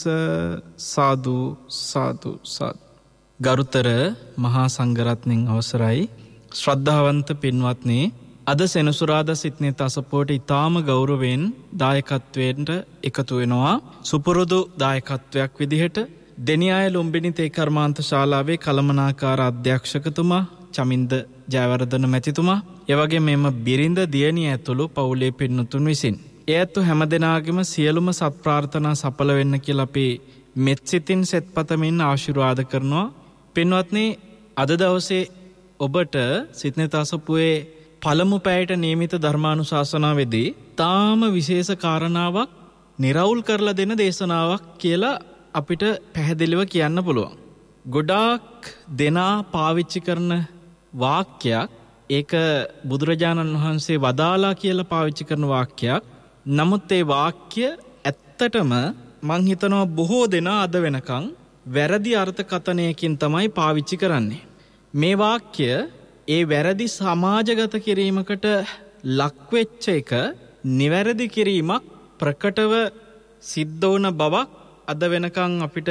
සාදු සාදු සාදු. ගරුතර මහා සංඝරත්නයන් අවසරයි. ශ්‍රද්ධාවන්ත පින්වත්නි, අද සෙනසුරාදා සිටනේ තසපුවට ඊටාම ගෞරවයෙන් දායකත්වයට එකතු වෙනවා. සුපුරුදු දායකත්වයක් විදිහට දෙනියාය ලුම්බිනි තේ කර්මාන්ත ශාලාවේ කළමනාකාර අධ්‍යක්ෂකතුමා චමින්ද ජයවර්ධන මැතිතුමා, එවැගේ මෙම බිරිඳ දියණිය ඇතුළු පවුලේ පින්නතුන් විසින් ඒත් හැමදෙනාගේම සියලුම සත් ප්‍රාර්ථනා සඵල වෙන්න කියලා අපි මෙත් සිතින් සෙත් පතමින් ආශිර්වාද කරනවා. පින්වත්නි, අද දවසේ ඔබට සිටනේ තසපුවේ පළමු පැයට නියමිත ධර්මානුශාසනාවේදී තාම විශේෂ කාරණාවක් නිරවුල් කරලා දෙන දේශනාවක් කියලා අපිට පැහැදිලිව කියන්න පුළුවන්. ගොඩාක් දෙනා පාවිච්චි කරන වාක්‍යයක්, ඒක බුදුරජාණන් වහන්සේ වදාලා කියලා පාවිච්චි කරන වාක්‍යයක්. නමුත් ඒ වාක්‍ය ඇත්තටම මං හිතනවා බොහෝ දෙනා අද වෙනකන් වැරදි අර්ථකථනයකින් තමයි පාවිච්චි කරන්නේ. මේ වාක්‍ය ඒ වැරදි සමාජගත කිරීමකට ලක්වෙච්ච එක නිවැරදි කිරීමක් ප්‍රකටව සිද්ධ වුණ බවක් අද වෙනකන් අපිට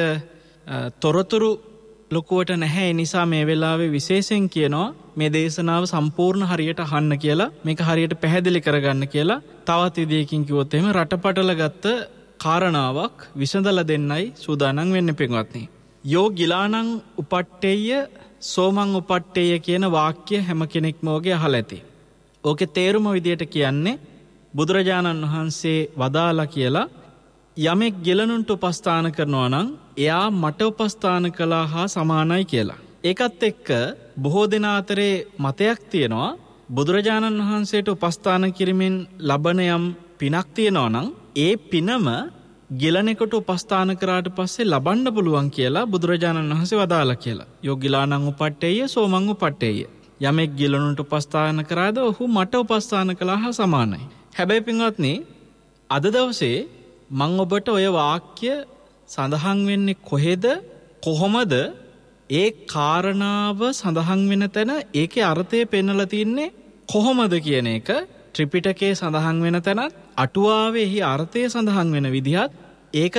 තොරතුරු ලොකුවට නැහැ. ඒ නිසා මේ වෙලාවේ විශේෂයෙන් කියනවා මේ දේශනාව සම්පූර්ණ හරියට අහන්න කියලා, මේක හරියට පැහැදිලි කරගන්න කියලා. තවත් විදියකින් කිව්වොත් එහෙම රටපටල ගත්ත කාරණාවක් විසඳලා දෙන්නයි සූදානම් වෙන්නේ පින්වත්නි. යෝ ගිලානං උපට්ඨේය සෝමං උපට්ඨේය කියන වාක්‍ය හැම කෙනෙක්ම ඔගේ අහලා ඇති. ඕකේ තේරුම විදියට කියන්නේ බුදුරජාණන් වහන්සේ වදාලා කියලා යමෙක් ගිලනුන්ට උපස්ථාන කරනවා නම් එයා මට උපස්ථාන කළා හා සමානයි කියලා. ඒකත් එක්ක බොහෝ දෙනා අතරේ මතයක් තියෙනවා, බුදුරජාණන් වහන්සේට උපස්ථාන කිරීමෙන් ලබන යම් පිනක් තියෙනවා නම් ඒ පිනම ගිලනෙකුට උපස්ථාන කරාට පස්සේ ලබන්න පුළුවන් කියලා බුදුරජාණන් වහන්සේ වදාලා කියලා. යෝ ගිලානං උපට්ඨේය සෝමං උපට්ඨේය. යමෙක් ගිලනුන්ට උපස්ථාන කරාද ඔහු මට උපස්ථාන කළා හා සමානයි. හැබැයි පින්වත්නි, අද දවසේ මං ඔබට ඔය වාක්‍ය සඳහන් වෙන්නේ කොහෙද, කොහොමද, ඒ කාරණාව සඳහන් වෙන තැන ඒකේ අර්ථය පෙන්වලා තින්නේ කොහොමද කියන එක ත්‍රිපිටකයේ සඳහන් වෙන තැනත් අටුවාවේ එහි අර්ථය සඳහන් වෙන විදිහත් ඒක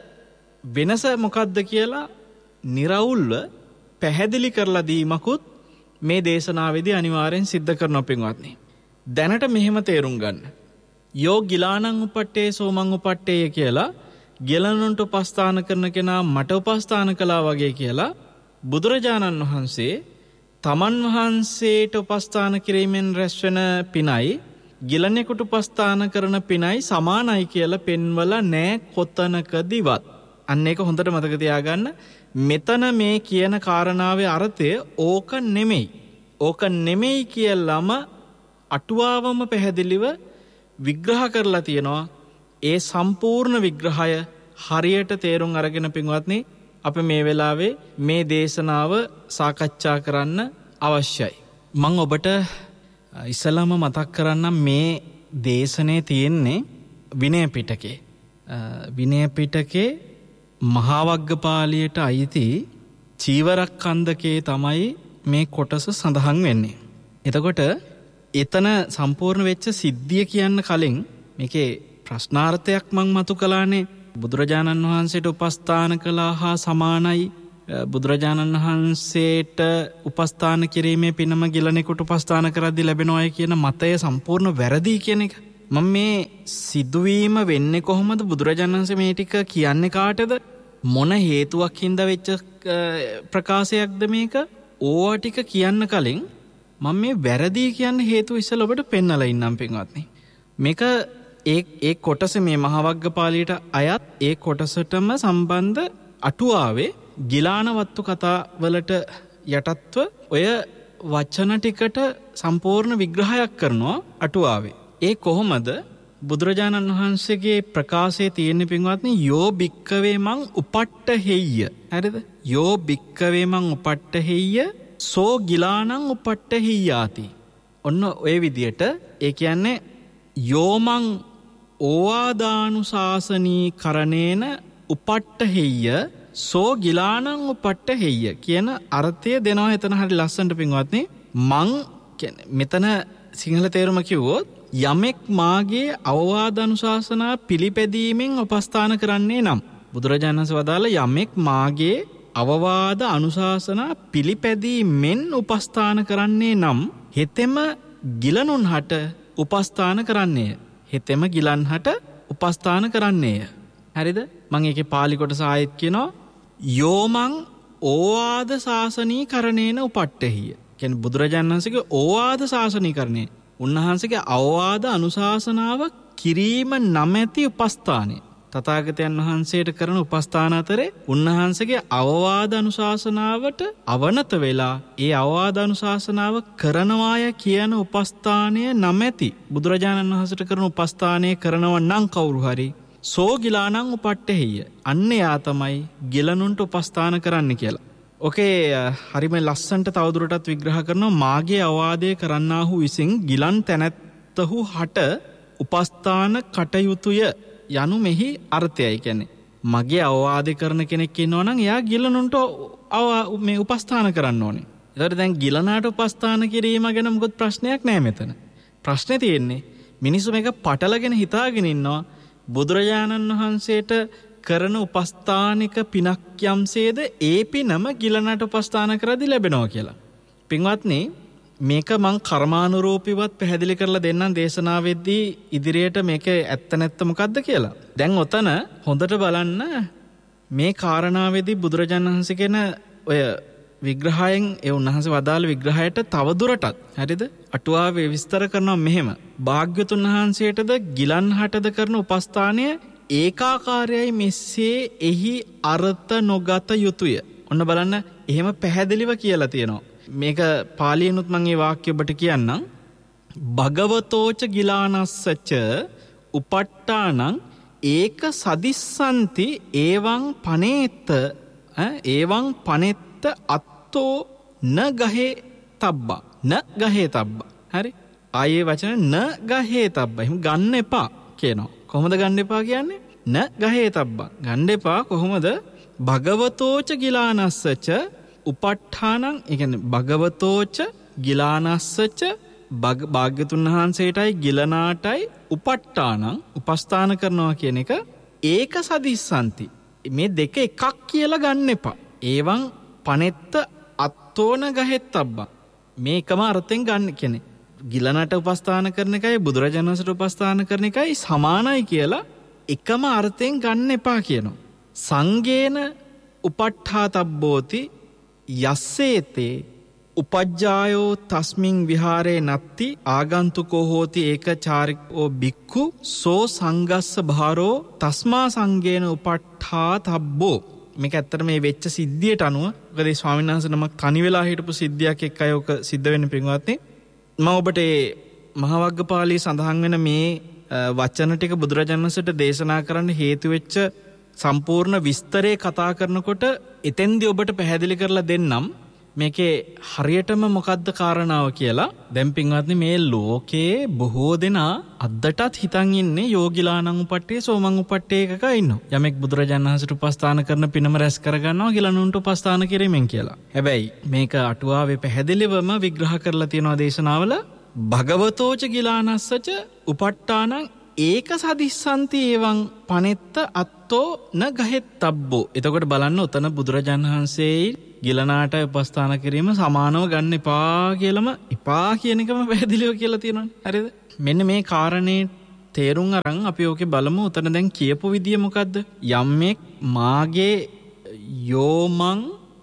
වෙනස මොකක්ද කියලා නිරවුල්ව පැහැදිලි කරලා දීමකුත් මේ දේශනාවේදී අනිවාර්යෙන් සිද්ධ කරනවා පින්වත්නි. දැනට මෙහෙම තේරුම් ගන්න. යෝ ගිලානං උපට්ඨේ සෝමං උපට්ඨේය කියලා ගිලනුන්ට උපස්ථාන කරන කෙනා මට උපස්ථාන කළා වගේ කියලා බුදුරජාණන් වහන්සේ තමන් වහන්සේට උපස්ථාන කිරීමෙන් රැස්වෙන පිනයි ගිලනෙකුට උපස්ථාන කරන පිනයි සමානයි කියලා පෙන්වලා නෑ කොතනකදීවත්. අන්න ඒක හොඳට මතක තියාගන්න. මෙතන මේ කියන කාරණාවේ අර්ථය ඕක නෙමෙයි. ඕක නෙමෙයි කියලාම අටුවාවම පැහැදිලිව විග්‍රහ කරලා තියෙනවා. ඒ සම්පූර්ණ විග්‍රහය හරියට තේරුම් අරගෙන පින්වත්නි, අපි මේ වෙලාවේ මේ දේශනාව සාකච්ඡා කරන්න අවශ්‍යයි. මම ඔබට ඉස්සෙල්ලාම මතක් කරන්නම් මේ දේශනේ තියෙන්නේ විනය පිටකේ. විනය පිටකේ මහා වග්ගපාලියට අයිති චීවරක්ඛන්දකේ තමයි මේ කොටස සඳහන් වෙන්නේ. එතකොට එතන සම්පූර්ණ වෙච්ච සිද්ධිය කියන්න කලින් මේකේ ප්‍රශ්නාර්ථයක් මං මතු කළානේ. බුදුරජාණන් වහන්සේට උපස්ථාන කළා හා සමානයි, බුදුරජාණන් වහන්සේට උපස්ථාන කිරීමේ පිනම ගිලනෙකුට උපස්ථාන කරද්දී ලැබෙනවායි කියන මතය සම්පූර්ණ වැරදි කියන එක. මම මේ සිදුවීම වෙන්නේ කොහොමද, බුදුරජාණන් වහන්සේ මේ ටික කියන්නේ කාටද, මොන හේතුවක් හින්දා වෙච්ච ප්‍රකාශයක්ද මේක, ඕවා ටික කියන්න කලින් මම මේ වැරදි කියන හේතුව ඉස්සෙල්ලා ඔබට පෙන්නලා ඉන්නම් පින්වත්නි. මේක ඒ කොටස මේ මහවග්ගපාලියට අයත් ඒ කොටසටම සම්බන්ධ අටුවාවේ ගිලානවත්තු කතා වලට යටත්ව ඔය වචන ටිකට සම්පූර්ණ විග්‍රහයක් කරනවා අටුවාවේ. ඒ කොහොමද බුදුරජාණන් වහන්සේගේ ප්‍රකාශයේ තියෙන පින්වත්නි, යෝ භික්කවේ මං උපට්ඨහෙය්‍ය. හරිද? යෝ භික්කවේ මං උපට්ඨහෙය්‍ය සෝ ගිලානං උපට්ඨහියාති. ඔන්න ඔය විදියට ඒ කියන්නේ යෝමං ඕවාදානුශාසනී කරණේන උපට්ඨහෙය්‍ය සෝ ගිලානං උපට්ඨහෙය්‍ය කියන අර්ථය දෙනවා. එතන හරි ලස්සනට පින්වත්නි, මං කියන්නේ මෙතන සිංහල තේරුම කිව්වොත් යමෙක් මාගේ අවවාද අනුශාසනා පිළිපැදීමෙන් උපස්ථාන කරන්නේ නම්, බුදුරජාණන් වහන්සේ වදාළ යමෙක් මාගේ අවවාද අනුශාසනා පිළිපැදීමෙන් උපස්ථාන කරන්නේ නම් හෙතෙම ගිලනුන්හට උපස්ථාන කරන්නේය. හෙතෙම ගිලන්හට උපස්ථාන කරන්නේය. හරිද? මම ඒකේ පාලි කොටස ආයෙත් කියනවා යෝමං ඕවාද ශාසනීකරණේන උපට්ඨහිය. කියන්නේ බුදුරජාණන් වහන්සේගේ ඕවාද ශාසනීකරණේ උන්වහන්සේගේ අවවාද අනුශාසනාව කිරීම නැමැති උපස්ථානය. තථාගතයන් වහන්සේට කරන උපස්ථාන අතරේ උන්වහන්සේගේ අවවාද අනුශාසනාවට අවනත වෙලා ඒ අවවාද අනුශාසනාව කරනවාය කියන උපස්ථානය නැමැති බුදුරජාණන් වහන්සේට කරන උපස්ථානය කරනව නම් කවුරු හරි සෝගිලානං උපට්ඨහිය. අන්න යා තමයි ගිලනුන්ට උපස්ථාන කරන්න කියලා. ඕකේ හරිම ලස්සන්ට තවදුරටත් විග්‍රහ කරනවා මාගේ අවවාදය කරන්නාහු විසින් ගිලන් තැනැත්තහු හට උපස්ථාන කටයුතුය යනු මෙහි අර්ථයයි. කියන්නේ මගේ අවවාද කරන කෙනෙක් ඉන්නවා නම් එයා ගිලනුන්ට මේ උපස්ථාන කරන්න ඕනේ. ඒතකොට දැන් ගිලනාට උපස්ථාන කිරීම ගැන මොකද ප්‍රශ්නයක් නැහැ මෙතන. ප්‍රශ්නේ තියෙන්නේ මිනිස්සු මේක පටලගෙන හිතාගෙන ඉන්නවා බුදුරජාණන් වහන්සේට කරන උපස්ථානික පිනක් යම්සේද ඒ පිනම ගිලනට උපස්ථාන කරද්දී ලැබෙනවා කියලා. පින්වත්නි මේක මං කර්මානුරූපීවත් පැහැදිලි කරලා දෙන්නම් දේශනාවෙද්දී ඉදිරියට මේක ඇත්ත නැත්ත මොකද්ද කියලා. දැන් ඔතන හොඳට බලන්න මේ කාරණාවේදී බුදුරජාණන් වහන්සේ කියන ඔය විග්‍රහයෙන් ඒ උන්වහන්සේ වදාළ විග්‍රහයට තව දුරටත් හරිද අටුවාවේ විස්තර කරනවා මෙහෙම. භාග්‍යතුන් වහන්සේටද ගිලන්හටද කරන උපස්ථානය ඒකාකාරයයි මෙසේ එහි අර්ථ නොගත යුතුය. ඔන්න බලන්න එහෙම පැහැදිලිව කියලා තියෙනවා. මේක පාලියෙනුත් මම මේ වාක්‍ය ඔබට කියන්නම්. භගවතෝච ගිලානස්සච උපට්ඨානං ඒක සදිස්සanti එවං පනේත එවං පනෙත්ත අත්තෝ න ගහේ තබ්බා න ගහේ තබ්බා. හරි ආයේ වචන න ගහේ තබ්බා. එහෙනම් ගන්න එපා කියනවා. කොහොමද ගන්න එපා කියන්නේ? න ගහේ තබ්බා. ගන්න එපා කොහොමද? භගවතෝච ගිලානස්සච උපට්ඨානං. ඒ කියන්නේ භගවතෝච ගිලානස්සච භාග්‍යතුන් වහන්සේටයි ගිලනාටයි උපට්ඨානං උපස්ථාන කරනවා කියන එක ඒක සදිස්සanti. මේ දෙක එකක් කියලා ගන්න එපා. ඒවං පනෙත්ත අත්තෝන ගහෙත්තබ්බා. මේකම අර්ථයෙන් ගන්න කියන්නේ ගිලනට උපස්ථාන කරන එකයි බුදුරජාණන් වහන්සේට උපස්ථාන කරන එකයි සමානයි කියලා එකම අර්ථයෙන් ගන්න එපා කියනවා. සංගේන උපට්ඨාතබ්බෝති යස්සේතේ උපජ්ජායෝ තස්මින් විහාරේ නත්ති ආගන්තුකෝ හෝති ඒකචාරිකෝ බික්ඛු සෝ සංගස්ස භාරෝ තස්මා සංගේන උපට්ඨාතබ්බෝ. මේක ඇත්තට මේ වෙච්ච සිද්ධියට අනුව මොකද මේ ස්වාමීන් වහන්සේ නමක් තනි වෙලා හිටපු සිද්ධියක් එක්කයි ඔක සිද්ධ වෙන්නේ පින්වත්නි. මම ඔබට මහා වග්ගපාළී සඳහන් වෙන මේ වචන ටික බුදුරජාණන් වහන්සේට දේශනා කරන්න හේතු වෙච්ච සම්පූර්ණ විස්තරේ කතා කරනකොට එතෙන්දී ඔබට පැහැදිලි කරලා දෙන්නම් මේකේ හරියටම මොකද්ද කාරණාව කියලා. දැන් පින්වත්නි මේ ලෝකේ බොහෝ දෙනා අද්දටත් හිතන් ඉන්නේ යෝගිලානං උපට්ඨේ සෝමං උපට්ඨේ එකක ඉන්නවා. යමෙක් බුදුරජාණන් වහන්සේට උපස්ථාන කරන පිනම රැස් කරගන්නවා ගිලනුන්ට උපස්ථාන කිරීමෙන් කියලා. හැබැයි මේක අටුවාවේ පැහැදිලිවම විග්‍රහ කරලා තියෙනවා දේශනාවල. භගවතෝච ගිලානස්සච උපට්ඨානං ඒක සදිස්සanti එවං පනෙත්ත අත්තෝ න ගහෙත්තබ්බෝ. එතකොට බලන්න උතන බුදුරජාණන් වහන්සේ ගිලනාට උපස්ථාන කිරීම සමානව ගන්න එපා කියලාම එපා කියන එකම පැහැදිලිව කියලා තියෙනවානේ. හරිද? මෙන්න මේ කාරණේ තේරුම් අරන් අපි ඕකේ බලමු. උතන දැන් කියපු විදිය මොකද්ද? යම්ෙක් මාගේ යෝමං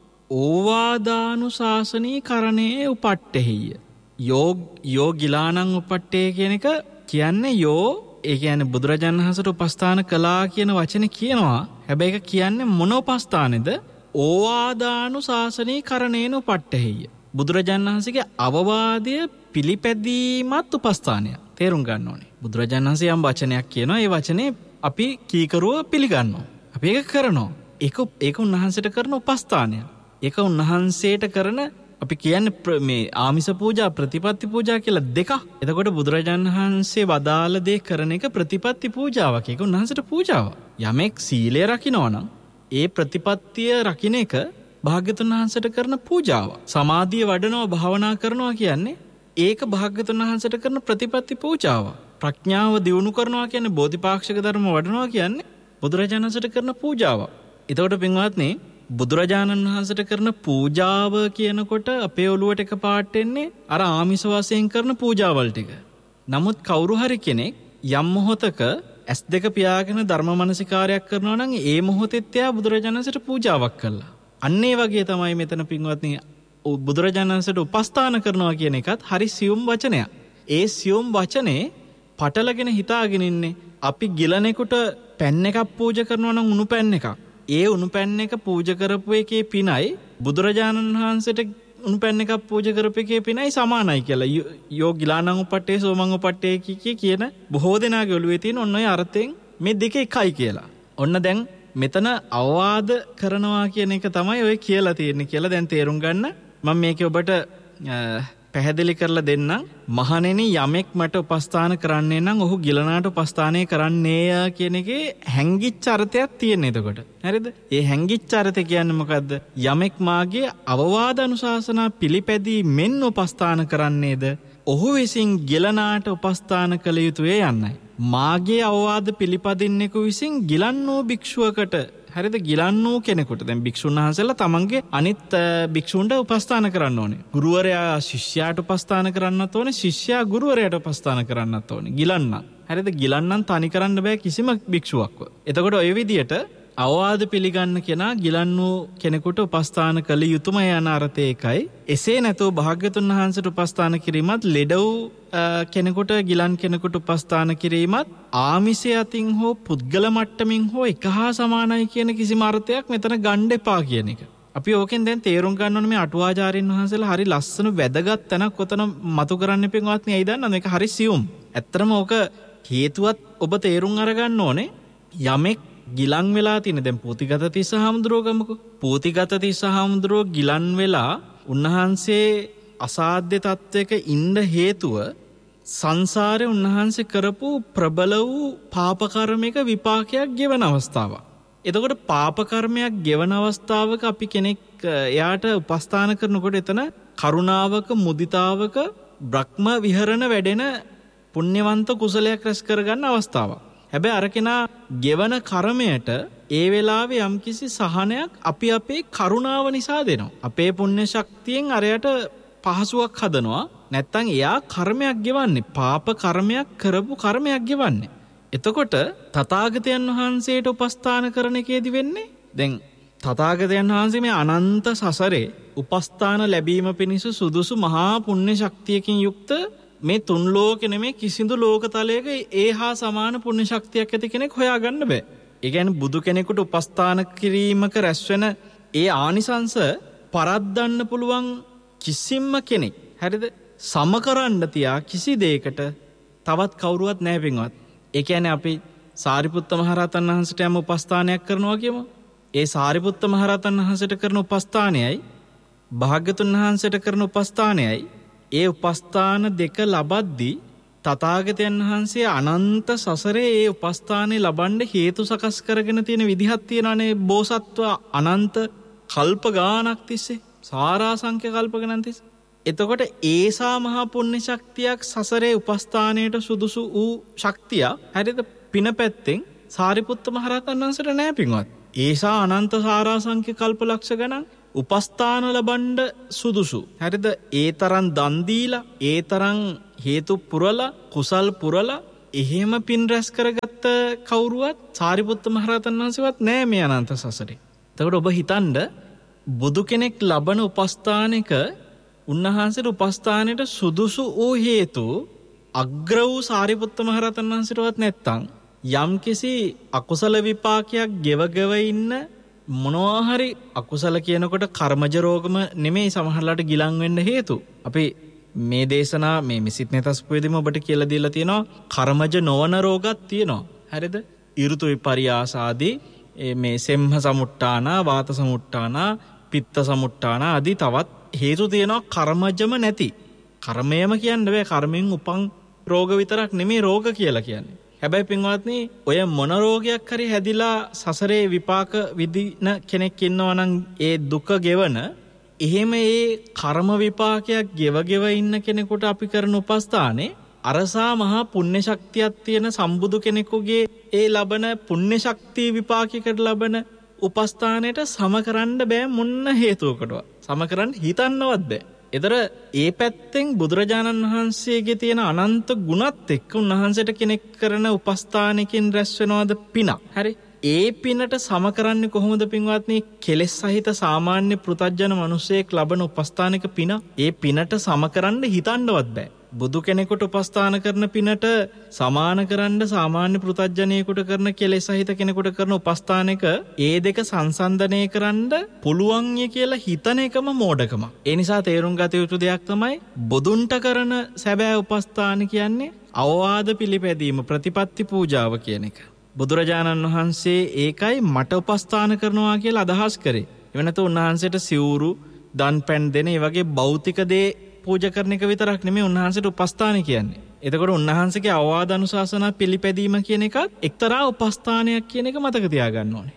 ඕවාදානුශාසනීකරණේ උපට්ඨෙහිය. යෝගිලානං උපට්ඨේ කියන එක කියන්නේ ඒ කියන්නේ බුදුරජාණන් වහන්සේට උපස්ථාන කළා කියන වචනේ කියනවා. හැබැයි ඒක කියන්නේ මොන උපස්ථානේද? ඕවාදානුශාසනීකරණේන උපට්ඨෙහිය. බුදුරජාණන් වහන්සේගේ අවවාදය පිළිපැදීමත් උපස්ථානය. තේරුම් ගන්න ඕනේ. බුදුරජාණන් වහන්සේ යම් වචනයක් කියනවා. ඒ වචනේ අපි කීකරුව පිළිගන්නවා. අපි ඒක කරනවා. ඒක උන්වහන්සේට කරන උපස්ථානය. ඒක උන්වහන්සේට කරන අපි කියන්නේ මේ ආමිස පූජා ප්‍රතිපත්ති පූජා කියලා දෙකක්. එතකොට බුදුරජාණන් වහන්සේ වදාළ දේ කරන එක ප්‍රතිපත්ති පූජාවක්. ඒක උන්වහන්සේට පූජාවක්. යමෙක් සීලය රකින්නවා නම් ඒ ප්‍රතිපත්තිය රකින්න එක භාග්‍යතුන් වහන්සේට කරන පූජාවක්. සමාධිය වඩනවා භාවනා කරනවා කියන්නේ ඒක භාග්‍යතුන් වහන්සේට කරන ප්‍රතිපත්ති පූජාවක්. ප්‍රඥාව දියුණු කරනවා කියන්නේ බෝධිපාක්ෂික ධර්ම වඩනවා කියන්නේ බුදුරජාණන් වහන්සේට කරන පූජාවක්. එතකොට පින්වත්නි බුදුරජාණන් වහන්සේට කරන පූජාව කියනකොට අපේ ඔළුවට එකපාරට එන්නේ අර ආමිෂ වශයෙන් කරන පූජාවල් ටික. නමුත් කවුරු හරි කෙනෙක් යම් මොහොතක S2 පියාගෙන ධර්ම මනසිකාරයක් කරනවා නම් ඒ මොහොතෙත් එයා බුදුරජාණන් වහන්සේට පූජාවක් කළා. අන්න ඒ වගේ තමයි මෙතන පින්වත්නි බුදුරජාණන් වහන්සේට උපස්ථාන කරනවා කියන එකත් හරි සියුම් වචනයක්. ඒ සියුම් වචනේ පටලගෙන හිතාගෙන ඉන්නේ අපි ගිලනෙකුට පැන් එකක් පූජා කරනවා නම් උණු පැන් එකක්. ඒ උණු පැන් එක පූජා කරපු එකේ පිනයි බුදුරජාණන් වහන්සේට උණු පැන් එකක් පූජා කරපු එකේ පිනයි සමානයි කියලා. යෝ ගිලානං උපට්ඨේ සෝමං උපට්ඨේ කියන බොහෝ දෙනාගේ ඔළුවේ තියෙන ඔන්න ඔය අර්ථයෙන් මේ දෙක එකයි කියලා. ඔන්න දැන් මෙතන අවවාද කරනවා කියන එක තමයි ඔය කියලා තියෙන්නේ කියලා දැන් තේරුම් ගන්න. මම මේකේ ඔබට පැහැදිලි කරලා දෙන්නම්. මහණෙනි යමෙක් මට උපස්ථාන කරන්නේ නම් ඔහු ගිලනාට උපස්ථානය කරන්නේය කියන එකේ හැංගිච්ච අර්ථයක් තියෙන එතකොට. හරිද? ඒ හැංගිච්ච අර්ථය කියන්නේ මොකද්ද? යමෙක් මාගේ අවවාද අනුශාසනා පිළිපැදීමෙන් උපස්ථාන කරන්නේද ඔහු විසින් ගිලනාට උපස්ථාන කළ යුතුය යන්නයි. මාගේ අවවාද පිළිපදින්නෙකු විසින් ගිලන්නෝ භික්ෂුවකට හරිද ගිලන්නෝ කෙනෙකුට දැන් භික්ෂුන් වහන්සේලා තමන්ගේ අනිත් භික්ෂුන්ට උපස්ථාන කරන්න ඕනේ. ගුරුවරයා ශිෂ්‍යයාට උපස්ථාන කරන්නත් ඕනේ. ශිෂ්‍යයා ගුරුවරයාට උපස්ථාන කරන්නත් ඕනේ. ගිලන්න. හරිද? ගිලන්නන් තනි කරන්න බෑ කිසිම භික්ෂුවක්ව. එතකොට ඔය විදියට අවවාද පිළිගන්න කෙනා ගිලන්නෝ කෙනෙකුට උපස්ථාන කළ යුතුම යන අර්ථය එකයි. එසේ නැතෝ භාග්‍යතුන් වහන්සේට උපස්ථාන කිරීමත් ලෙඩව් කෙනෙකුට ගිලන් කෙනෙකුට උපස්ථාන කිරීමත් ආමිෂය අතින් හෝ පුද්ගල මට්ටමින් හෝ එක හා සමානයි කියන කිසිම අර්ථයක් මෙතන ගන්න එපා කියන එක. අපි ඕකෙන් දැන් තේරුම් ගන්න ඕනේ මේ අටුවාචාරින් වහන්සේලා හරි ලස්සන වැදගත් තැනක් ඔතන මතු කරන්න පින්වත්නි. ඇයි දන්නවද? මේක හරි සියුම්. ඇත්තටම ඕක හේතුවත් ඔබ තේරුම් අරගන්න ඕනේ. යමෙක් ගිලන් වෙලා තියෙන දැන් පූතිගත තිස්ස හාමුදුරුවෝ ගමුකෝ. පූතිගත තිස්ස හාමුදුරුවෝ ගිලන් වෙලා උන්වහන්සේ අසාධ්‍ය තත්වයක ඉන්න හේතුව සංසාරේ උන්වහන්සේ කරපු ප්‍රබල වූ පාප කර්මයක විපාකයක් ගෙවන අවස්ථාවක්. එතකොට පාප කර්මයක් ගෙවන අවස්ථාවක අපි කෙනෙක් එයාට උපස්ථාන කරනකොට එතන කරුණාවක මුදිතාවක බ්‍රහ්ම විහරණ වැඩෙන පුණ්‍යවන්ත කුසලයක් රැස් කරගන්න අවස්ථාවක්. හැබැයි අර කෙනා ගෙවන කර්මයට ඒ වෙලාවේ යම්කිසි සහනයක් අපි අපේ කරුණාව නිසා දෙනවා. අපේ පුණ්‍ය ශක්තියෙන් අරයට පහසුවක් හදනවා. නැත්තම් එයා කර්මයක් ගෙවන්නේ පාප කර්මයක් කරපු කර්මයක් ගෙවන්නේ. එතකොට තථාගතයන් වහන්සේට උපස්ථාන කරන එකේදී වෙන්නේ දැන් තථාගතයන් වහන්සේ මේ අනන්ත සසරේ උපස්ථාන ලැබීම පිණිස සුදුසු මහා පුණ්‍ය ශක්තියකින් යුක්ත මේ තුන් ලෝකෙ නෙමේ කිසිදු ලෝකතලයක ඒ හා සමාන පුණ්‍ය ශක්තියක් ඇති කෙනෙක් හොයාගන්න බෑ. ඒ කියන්නේ බුදු කෙනෙකුට උපස්ථාන කිරීමක රැස්වෙන ඒ ආනිසංස පරද්දන්න පුළුවන් කිසිම කෙනෙක් හරිද සමකරන්න තියා කිසි දෙයකට තවත් කවුරුවත් නැහැ පින්වත්. ඒ කියන්නේ අපි සාරිපුත්ත මහරහතන් වහන්සේට යම් උපස්ථානයක් කරනවා කියමු. ඒ සාරිපුත්ත මහරහතන් වහන්සේට කරන උපස්ථානයයි භාග්‍යතුන් වහන්සේට කරන උපස්ථානයයි ඒ උපස්ථාන දෙක ලබද්දී තථාගතයන් වහන්සේ අනන්ත සසරේ ඒ උපස්ථානේ ලබන්න හේතු සකස් කරගෙන තියෙන විදිහක් තියෙනනේ. බෝසත්ව අනන්ත කල්ප ගානක් තිස්සේ සාරාසංඛ්‍ය කල්ප ගණන් තිස්සේ. එතකොට ඒසා මහා පුණ්‍ය ශක්තියක් සසරේ උපස්ථානයට සුදුසු වූ ශක්තිය හරිද පින පැත්තෙන් සාරිපුත්ත මහරහතන් වහන්සේට නැහැ පින්වත්. ඒසා අනන්ත සාරාසංඛ්‍ය කල්ප ලක්ෂ ගණන් උපස්ථාන ලබන්න සුදුසු. හරිද? ඒ තරම් දන් දීලා, ඒ තරම් හේතු පුරලා, කුසල් පුරලා එහෙම පින් රැස් කරගත්ත කවුරුවත් සාරිපුත්ත මහරහතන් වහන්සේවත් නෑ මේ අනන්ත සසරේ. එතකොට ඔබ හිතන්න බුදු කෙනෙක් ලබන උපස්ථානයක උන්වහන්සේට උපස්ථානයට සුදුසු වූ හේතු අග්‍ර වූ සාරිපුත්ත මහරහතන් වහන්සේටවත් නැත්තම් යම්කිසි අකුසල විපාකයක් ගෙවගෙව ඉන්න මොනවා හරි අකුසල කියනකොට කර්මජ රෝගම නෙමෙයි සමහරලාට ගිලන් වෙන්න හේතු. අපි මේ දේශනා මේ මිසිත්නේතස්පුවේදීම ඔබට කියලා දීලා තියෙනවා කර්මජ නොවන රෝගත් තියෙනවා. හරිද? ඍතු විපර්යාස ආදී මේ සෙම්හ සමුට්ටාන, වාත සමුට්ටාන, පිත්ත සමුට්ටාන ආදී තවත් හේතු තියෙනවා කර්මජම නැති. කර්මයම කියන්නේ බෑ කර්මෙන් උපන් රෝග විතරක් නෙමෙයි රෝග කියලා කියන්නේ. හැබැයි පින්වත්නි ඔය මොන රෝගයක් හරි හැදිලා සසරේ විපාක විදින කෙනෙක් ඉන්නවා නම් ඒ දුක ගෙවන එහෙම ඒ කර්ම විපාකයක් ගෙව ඉන්න කෙනෙකුට අපි කරන උපස්ථානේ අරසා මහා පුණ්‍ය ශක්තියක් තියෙන සම්බුදු කෙනෙකුගේ ඒ ලබන පුණ්‍ය ශක්තිය විපාකයකට ලබන උපස්ථානයට සම කරන්න බෑ මොන්න හේතුවකටවත්. සම කරන්න හිතන්නවත් බෑ. ඒතර ඒ පැත්තෙන් බුදුරජාණන් වහන්සේගේ තියෙන අනන්ත ගුණත් එක්ක උන්වහන්සේට කෙනෙක් කරන උපස්ථානකින් රැස් වෙනවද පිනක්. හරි. ඒ පිනට සම කරන්නේ කොහොමද පින්වත්නි? කෙලෙස් සහිත සාමාන්‍ය පෘථග්ජන මිනිසෙක් ලබන උපස්ථානික පින. ඒ පිනට සම කරන්න හිතන්නවත් බෑ. බුදු කෙනෙකුට උපස්ථාන කරන පිනට සමාන කරන්න සාමාන්‍ය පෘථග්ජනයෙකුට කරන කෙලෙස් සහිත කෙනෙකුට කරන උපස්ථානක ඒ දෙක සංසන්දනය කරන්න පුළුවන් ය කියලා හිතන එකම මෝඩකම. ඒ නිසා තේරුම් ගත යුතු දෙයක් තමයි බුදුන්ට කරන සැබෑ උපස්ථාන කියන්නේ අවවාද පිළිපැදීම, ප්‍රතිපත්ති පූජාව කියන එක. බුදුරජාණන් වහන්සේ ඒකයි මට උපස්ථාන කරනවා කියලා අදහස් කරේ. එව නැතු උන්වහන්සේට සිවුරු, දන් පැන් දෙන ඒ වගේ භෞතික දේ පූජා කරන එක විතරක් නෙමෙයි උන්වහන්සේට උපස්ථාන කියන්නේ. එතකොට උන්වහන්සේගේ අවවාද අනුශාසනා පිළිපැදීම කියන එකත් එක්තරා උපස්ථානයක් කියන එක මතක තියාගන්න ඕනේ.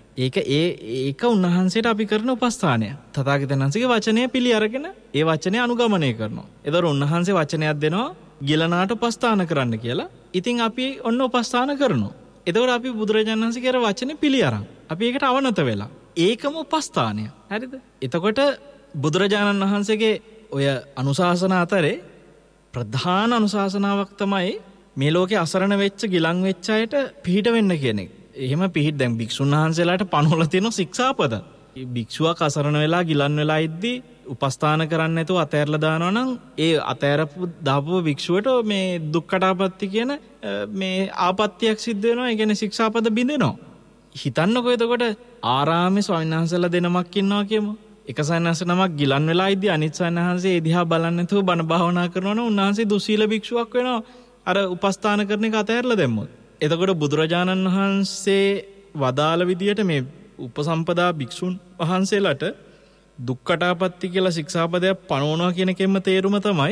ඒක උන්වහන්සේට අපි කරන උපස්ථානය. තථාගතයන් වහන්සේගේ වචනය පිළි අරගෙන ඒ වචනය අනුගමනය කරනවා. එතකොට උන්වහන්සේ වචනයක් දෙනවා ගිලනාට උපස්ථාන කරන්න කියලා. ඉතින් අපි ඔන්න උපස්ථාන කරනවා. එතකොට අපි බුදුරජාණන් වහන්සේගේ වචනේ පිළි අරන් අපි ඒකට අවනත වෙලා. ඒකම උපස්ථානය. හරිද? එතකොට බුදුරජාණන් වහන්සේගේ ඔය අනුශාසනා අතරේ ප්‍රධාන අනුශාසනාවක් තමයි මේ ලෝකේ අසරණ වෙච්ච ගිලන් වෙච්ච අයට පිහිට වෙන්න කියන එක. එහෙම පිහිට දැන් භික්ෂුන් වහන්සේලාට පනවලා තියෙන ශික්ෂාපද. භික්ෂුවක් අසරණ වෙලා ගිලන් වෙලා ඉද්දී උපස්ථාන කරන්න නැතුව අතෑරලා දානවා නම් ඒ අතෑරපු දාපුව භික්ෂුවට මේ දුක්ඛටාපත්ති කියන මේ ආපත්‍යක් සිද්ධ වෙනවා. ඒ කියන්නේ ශික්ෂාපද බිඳෙනවා. හිතන්නකෝ එතකොට ආරාමේ ස්වාමීන් වහන්සේලා දෙනමක් ඉන්නවා කියමු. එක සයන්හස නමක් ගිලන් වෙලා ඉද්දී අනිත් සයන්හන්සේ ඒ දිහා බලන්නේ නැතුව බණ භාවනා කරනවා නම් උන්වහන්සේ දුස්සීල භික්ෂුවක් වෙනවා. අර උපස්ථාන කරන එක අතහැරලා දැම්මොත්. එතකොට බුදුරජාණන් වහන්සේ වදාළ විදියට මේ උපසම්පදා භික්ෂුන් වහන්සේලාට දුක්ඛටාපත්ති කියලා ශික්ෂාපදයක් පනවනවා කියන එකෙන්ම තේරුම තමයි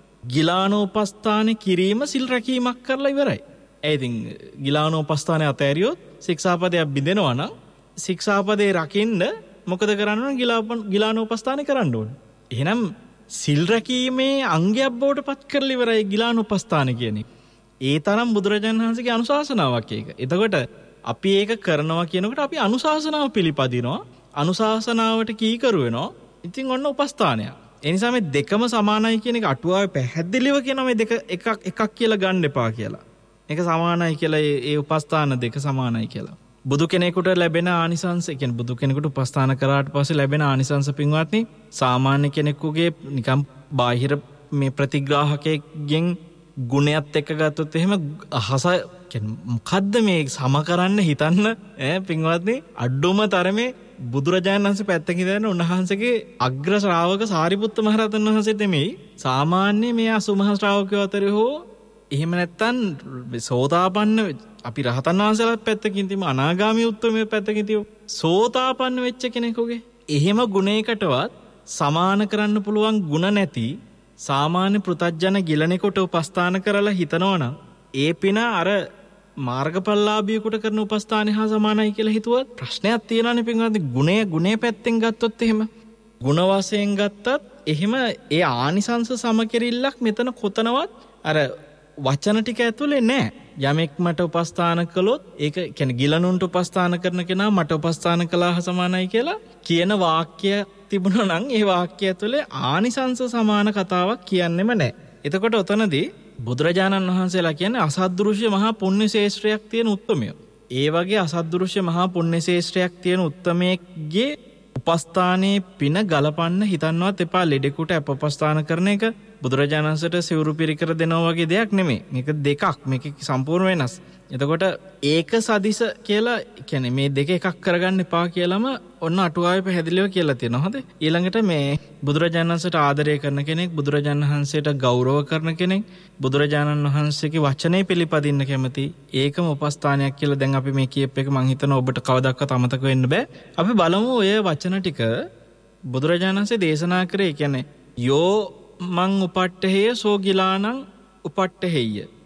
ගිලානෝපස්ථානේ කිරීම සිල් රැකීමක් කරලා ඉවරයි. ඒ ඉතින් ගිලානෝපස්ථානේ අතහැරියොත් ශික්ෂාපදයක් බිඳෙනවා නම් ශික්ෂාපදේ රකින්න මොකද කරන්න ඕන? ගිලානෝපස්ථානේ කරන්න ඕන. එහෙනම් සිල් රැකීමේ අංගයක් බවට පත් කරලා ඉවරයි ගිලානෝපස්ථානේ කියන්නේ. ඒ තරම් බුදුරජාණන් වහන්සේගේ අනුශාසනාවක් ඒක. එතකොට අපි ඒක කරනවා කියනකොට අපි අනුශාසනාව පිළිපදිනවා. අනුශාසනාවට කීකරු වෙනවා. ඉතින් ඔන්න උපස්ථානයක්. ඒ නිසා මේ දෙකම සමානයි කියන එක අටුවාවේ පැහැදිලිව කියනවා මේ දෙක එකක් කියලා ගන්න එපා කියලා. මේක සමානයි කියලා ඒ උපස්ථාන දෙක සමානයි කියලා. බුදු කෙනෙකුට ලැබෙන ආනිසංස කියන්නේ බුදු කෙනෙකුට උපස්ථාන කරාට පස්සේ ලැබෙන ආනිසංස පින්වත්නි සාමාන්‍ය කෙනෙකුගේ නිකම් බාහිර මේ ප්‍රතිග්‍රාහකයෙන් ගුණයත් එක්ක ගත්තොත් එහෙම අහස කියන්නේ මොකද්ද මේ සම කරන්න හිතන්න පින්වත්නි අඩුම තරමේ බුදුරජාණන් වහන්සේ පැත්තකින් ඉඳන් උන්වහන්සේගේ අග්‍ර ශ්‍රාවක සාරිපුත්ත මහ රහතන් වහන්සේ දෙමෙයි සාමාන්‍ය මේ අසුමහ ශ්‍රාවකයෝ අතරේ හෝ එහෙම නැත්තම් සෝතාපන්න අපි රහතන් වහන්සේලාත් පැත්තකින් තියමු අනාගාමී උත්තමයේ පැත්තකින් තියමු සෝතාපන්න වෙච්ච කෙනෙකුගේ එහෙම ගුණයකටවත් සමාන කරන්න පුළුවන් ගුණ නැති සාමාන්‍ය පෘථග්ජන ගිලණෙකුට උපස්ථාන කරලා හිතනවනම් ඒ පින අර මාර්ගඵලලාභියෙකුට කරන උපස්ථානය හා සමානයි කියලා හිතුවත් ප්‍රශ්නයක් තියෙනවානේ පින්වත්නි. ගුණේ පැත්තෙන් ගත්තොත් එහෙම ගුණ වශයෙන් ගත්තත් එහෙම ඒ ආනිසංස සමකෙරිල්ලක් මෙතන කොතනවත් අර වචන ටික ඇතුලේ නැහැ. යමෙක් මට උපස්ථාන කළොත් ඒක කියන්නේ ගිලනුන්ට උපස්ථාන කරන කෙනා මට උපස්ථාන කළා හා සමානයි කියලා කියන වාක්‍ය තිබුණා නම් ඒ වාක්‍ය ඇතුලේ ආනිසංස සමාන කතාවක් කියන්නෙම නැහැ. එතකොට ඔතනදී බුදුරජාණන් වහන්සේලා කියන්නේ අසද්දෘශ්‍ය මහා පුණ්‍ය ශේෂ්ත්‍රයක් තියෙන උත්තමයෝ. ඒ වගේ අසද්දෘශ්‍ය මහා පුණ්‍ය ශේෂ්ත්‍රයක් තියෙන උත්තමයෙක්ගේ උපස්ථානයේ පින ගලපන්න හිතන්නවත් එපා. ලෙඩෙකුට අපපස්ථාන කරන එක බුදුරජාණන් වහන්සේට සිවුරු පිරිකර දෙනවා වගේ දෙයක් නෙමෙයි. මේක දෙකක්. මේක සම්පූර්ණ වෙනස්. එතකොට ඒක සදිස කියලා කියන්නේ මේ දෙක එකක් කරගන්න එපා කියලාම ඔන්න අටුවාවේ පැහැදිලිව කියලා තියෙනවා. හොඳ. ඊළඟට මේ බුදුරජාණන් වහන්සේට ආදරය කරන කෙනෙක්, බුදුරජාණන් වහන්සේට ගෞරව කරන කෙනෙක්, බුදුරජාණන් වහන්සේගේ වචනේ පිළිපදින්න කැමති ඒකම උපස්ථානයක් කියලා දැන් අපි මේ කියප් එක මම හිතනවා ඔබට කවදාවත් අමතක වෙන්න බෑ. අපි බලමු ඔය වචන ටික බුදුරජාණන් වහන්සේ දේශනා කරේ. කියන්නේ යෝ මං උපට්ඨේය සෝ ගිලානං උපට්ඨේය.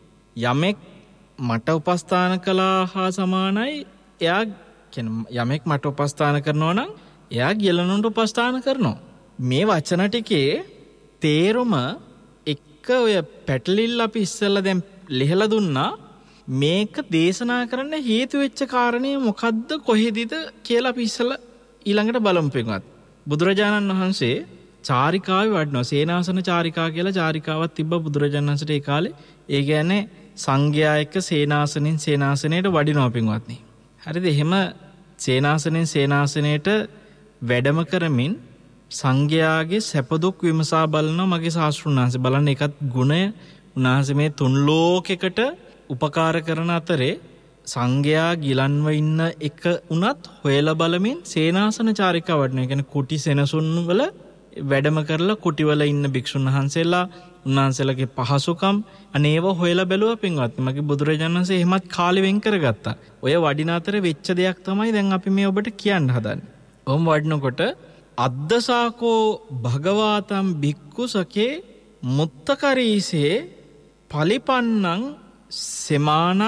යමෙක් මට උපස්ථාන කළා හා සමානයි එයා කියන්නේ යමෙක් මට උපස්ථාන කරනවා නම් එයා ගිලනුන්ට උපස්ථාන කරනවා. මේ වචන ටිකේ තේරුම එක ඔය පැටලිල්ල අපි ඉස්සෙල්ලා දැන් ලිහලා දුන්නා. මේක දේශනා කරන්න හේතු වෙච්ච කාරණේ මොකද්ද කොහෙදද කියලා අපි ඉස්සෙල්ලා ඊළඟට බලමු පින්වත්. බුදුරජාණන් වහන්සේ චාරිකාවේ වඩනවා. සේනාසන චාරිකා කියලා චාරිකාවක් තිබ්බ බුදුරජාණන් වහන්සේට ඒ කාලේ. ඒ කියන්නේ සංඝයා එක්ක සේනාසනෙන් සේනාසනයට වඩිනවා පින්වත්නි. හරිද? එහෙම සේනාසනෙන් සේනාසනයට වැඩම කරමින් සංඝයාගේ සැප දුක් විමසා බලනවා මගේ ශාස්ත්‍රඥ වහන්සේ. බලන්න ඒකත් ගුණය. උන්වහන්සේ මේ තුන් ලෝකයකට උපකාර කරන අතරේ සංඝයා ගිලන්ව ඉන්න එක උනත් හොයලා බලමින් සේනාසන චාරිකා වඩන. ඒ කියන්නේ කුටි සෙනසුන් වල වැඩම කරලා කුටිවල ඉන්න භික්ෂුන් වහන්සේලා උන්වහන්සේලාගේ පහසුකම් අනේව හොයලා බැලුවා පින්වත්නි. මගේ බුදුරජාණන් වහන්සේ එහෙමත් කාලෙ වෙන් කරගත්තා. ඔය වඩින අතරේ වෙච්ච දෙයක් තමයි දැන් අපි මේ ඔබට කියන්න හදන්නේ. ඔහොම වඩනකොට අද්දසාකෝ භගවාතම් භික්ඛුසකේ මුත්තකරීසේ පලිපන්නං සෙමානං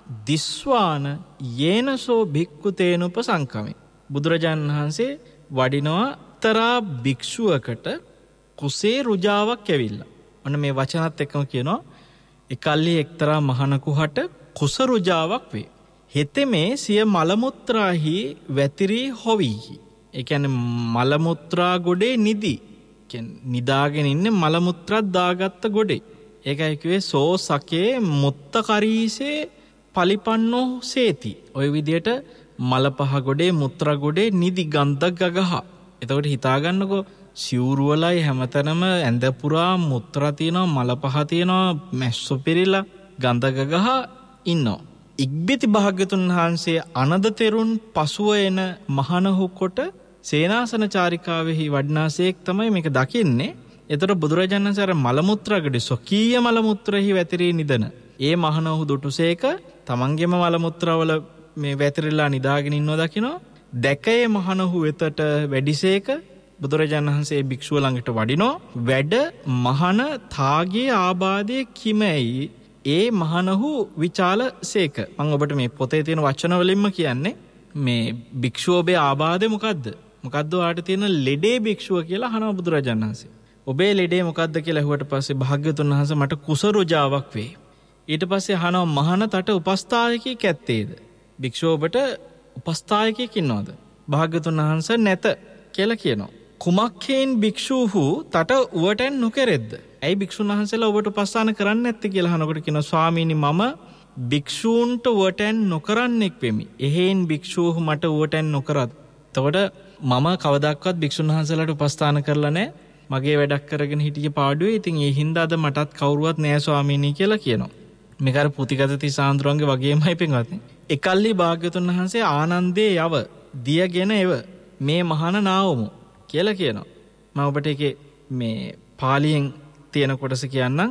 දිස්වාන යේනසෝ භික්ඛුතේනුප සංකමේ. බුදුරජාණන් වහන්සේ වඩිනවා එක්තරා භික්ෂුවකට කුසේ රුජාවක් ඇවිල්ලා. ඔන්න මේ වචනත් එක්කම කියනවා එකල්ලි එක්තරා මහණකුහට කුස රුජාවක් වේ. හෙතෙමේ සිය මල මුත්‍රාහි වැතිරී හොවිහි. ඒ කියන්නේ මල මුත්‍රා ගොඩේ නිදි. කියන්නේ නිදාගෙන ඉන්නේ මල මුත්‍රාත් දාගත්ත ගොඩේ. ඒකයි කිව්වේ සෝ සකේ මුත්තකරීසේ පලිපන්නෝ සේති. ওই විදියට මල පහ ගොඩේ මුත්‍රා ගොඩේ නිදි ගන්ධ ගගහ. එතකොට හිතාගන්නකෝ සිවුරු වලයි හැමතැනම ඇඳ පුරා මුත්‍රා තියෙනවා මල පහ තියෙනවා මැස්සු පිරිලා ගඳ ගගහ ඉන්නවා. ඉක්බිති භාග්‍යතුන් වහන්සේ අනද තෙරුන් පසුව එන මහණහු කොට සේනාසන චාරිකාවෙහි වඩනාසේක් තමයි මේක දකින්නේ. එතකොට බුදුරජාණන් වහන්සේ අර මල මුත්‍රාගඩේ සොකීය මල මුත්‍රාහි වැතිරී නිදන. ඒ මහණහු දුටුසේක තමන්ගේම මල මුත්‍රාවල මේ වැතිරිලා නිදාගෙන ඉන්නවා දකිනවා. දැකේ මහණහු වෙතට වැඩිසේක බුදුරජාණන් වහන්සේ භික්ෂුව ළඟට වඩිනෝ. වැඩ මහණ තාගේ ආබාධයේ කිමැයි ඒ මහණහු විචාල සේක. මම ඔබට මේ පොතේ තියෙන වචන වලින්ම කියන්නේ මේ භික්ෂුව ඔබේ ආබාධය මොකද්ද? මොකද්ද ඔයාට තියෙන ලෙඩේ භික්ෂුව කියලා අහනවා බුදුරජාණන් වහන්සේ. ඔබේ ලෙඩේ මොකද්ද කියලා ඇහුවට පස්සේ භාග්‍යතුන් වහන්සේ මට කුස රුජාවක් වේ. ඊට පස්සේ අහනවා මහණ තට උපස්ථායකයෙක් ඇත්තේද? භික්ෂුව ඔබට උපස්ථායකයෙක් ඉන්නවද? භාග්‍යතුන් වහන්සේ නැත කියලා කියනවා. කුමක්කේන් භික්ෂූහු තට උවටෙන් නොකරෙද්ද? ඇයි භික්ෂුන් වහන්සේලා ඔබට උපස්ථාන කරන්නේ නැත්තේ කියලා අහනකොට කියනවා ස්වාමීනි මම භික්ෂූන්ට උවටෙන් නොකරන්නෙක් වෙමි. එහෙන් භික්ෂූහු මට උවටෙන් නොකරත්. එතකොට මම කවදාවත් භික්ෂුන් වහන්සේලාට උපස්ථාන කරලා නැහැ. මගේ වැඩක් කරගෙන හිටිය පාඩුවේ. ඉතින් ඒ හින්දා අද මටත් කවුරුවත් නැහැ ස්වාමීනි කියලා කියනවා. මේක අර පුතිගත තිසාඳුරන්ගේ වගේමයි පින්වත්නි. එකල්ලි භාග්‍යතුන් වහන්සේ ආනන්දේ යව දියගෙන එව මේ මහාන නාවමු කියලා කියනවා. මම ඔබට ඒකේ මේ පාලියෙන් තියෙන කොටස කියන්නම්.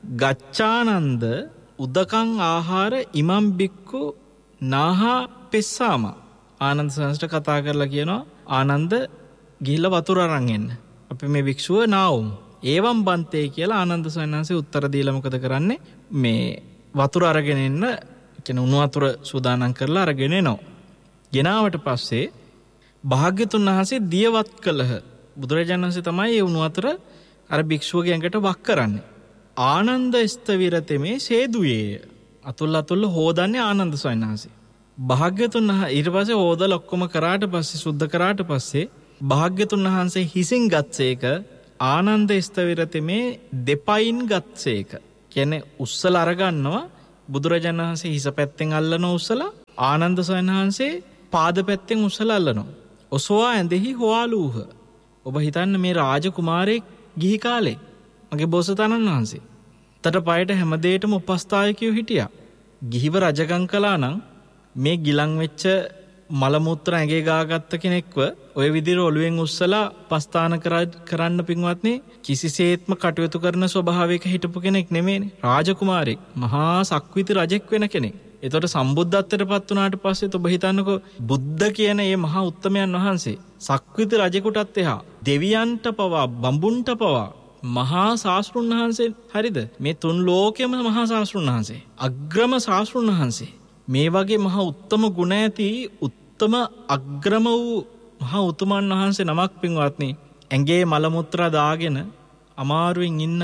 ගච්ඡානන්ද උදකං ආහාර ඉමම් බික්කු නාහා පෙස්සාම. ආනන්ද සංස්ට කතා කරලා කියනවා ආනන්ද ගිහිල්ලා වතුර අරන් එන්න. අපි මේ භික්ෂුව නාවමු. ඒවම් බන්තේ කියලා ආනන්ද සයන්හන්සේ උත්තර දීලා මොකද කරන්නේ? මේ වතුර අරගෙන එන්න කියන උණු වතුර සූදානම් කරලා අරගෙන එනවා. ගෙනාවට පස්සේ භාග්‍යතුන් වහන්සේ දියවත් කළහ. බුදුරජාණන් වහන්සේ තමයි ඒ උණු වතුර අර භික්ෂුවගේ ඇඟට වක් කරන්නේ. ආනන්ද ස්තවිරතෙමේ සේදුයේ අතුල් හොදන්නේ ආනන්ද සයන්හන්සේ. භාග්‍යතුන් වහන්සේ ඊට පස්සේ හොදලා ඔක්කොම කරාට පස්සේ සුද්ධ කරාට පස්සේ භාග්‍යතුන් වහන්සේ හිසින් ගත්සේක ආනන්ද ස්තවිරතෙමේ දෙපයින් ගත්සේක. කියන්නේ උස්සලා අරගන්නවා. බුදුරජාණන් වහන්සේ හිස පැත්තෙන් අල්ලන උස්සලා ආනන්ද සයන්හන්සේ පාද පැත්තෙන් උස්සලා අල්ලනවා. ඔසවා ඇඳෙහි හොයාලූහ. ඔබ හිතන්න මේ රාජකුමාරයෙක් ගිහි කාලේ මගේ බෝසතාණන් වහන්සේ. තට පයට හැමදේටම උපස්ථායකයෝ හිටියා. ගිහිව රජකම් කළා නම් මේ ගිලන් වෙච්ච මල මුත්‍ර ඇඟේ ගාගත්ත කෙනෙක්ව ඔය විදිහට ඔළුවෙන් උස්සලා පස්ථාන කරන්න පින්වත්නි කිසිසේත්ම කටයුතු කරන ස්වභාවයක හිටපු කෙනෙක් නෙමෙයිනේ. රාජකුමාරයෙක් මහා සක්විති රජෙක් වෙන කෙනෙක්. එතකොට සම්බුද්ධත්වයට පත් වුණාට පස්සේ ඔබ හිතන්නකෝ බුද්ධ කියන මේ මහා උත්තමයන් වහන්සේ සක්විති රජෙකුටත් එහා දෙවියන්ට පවා බඹුන්ට පවා මහා ශාස්ත්‍රුන් වහන්සේ. හරිද? මේ තුන් ලෝකෙම මහා ශාස්ත්‍රුන් වහන්සේ අග්‍රම ශාස්ත්‍රුන් වහන්සේ. මේ වගේ මහා උත්තම ගුණ ඇති උත්තම අග්‍රම වූ මහා උතුමන් වහන්සේ නමක් පින්වත්නි ඇඟේ මල මුත්‍රා දාගෙන අමාරුවෙන් ඉන්න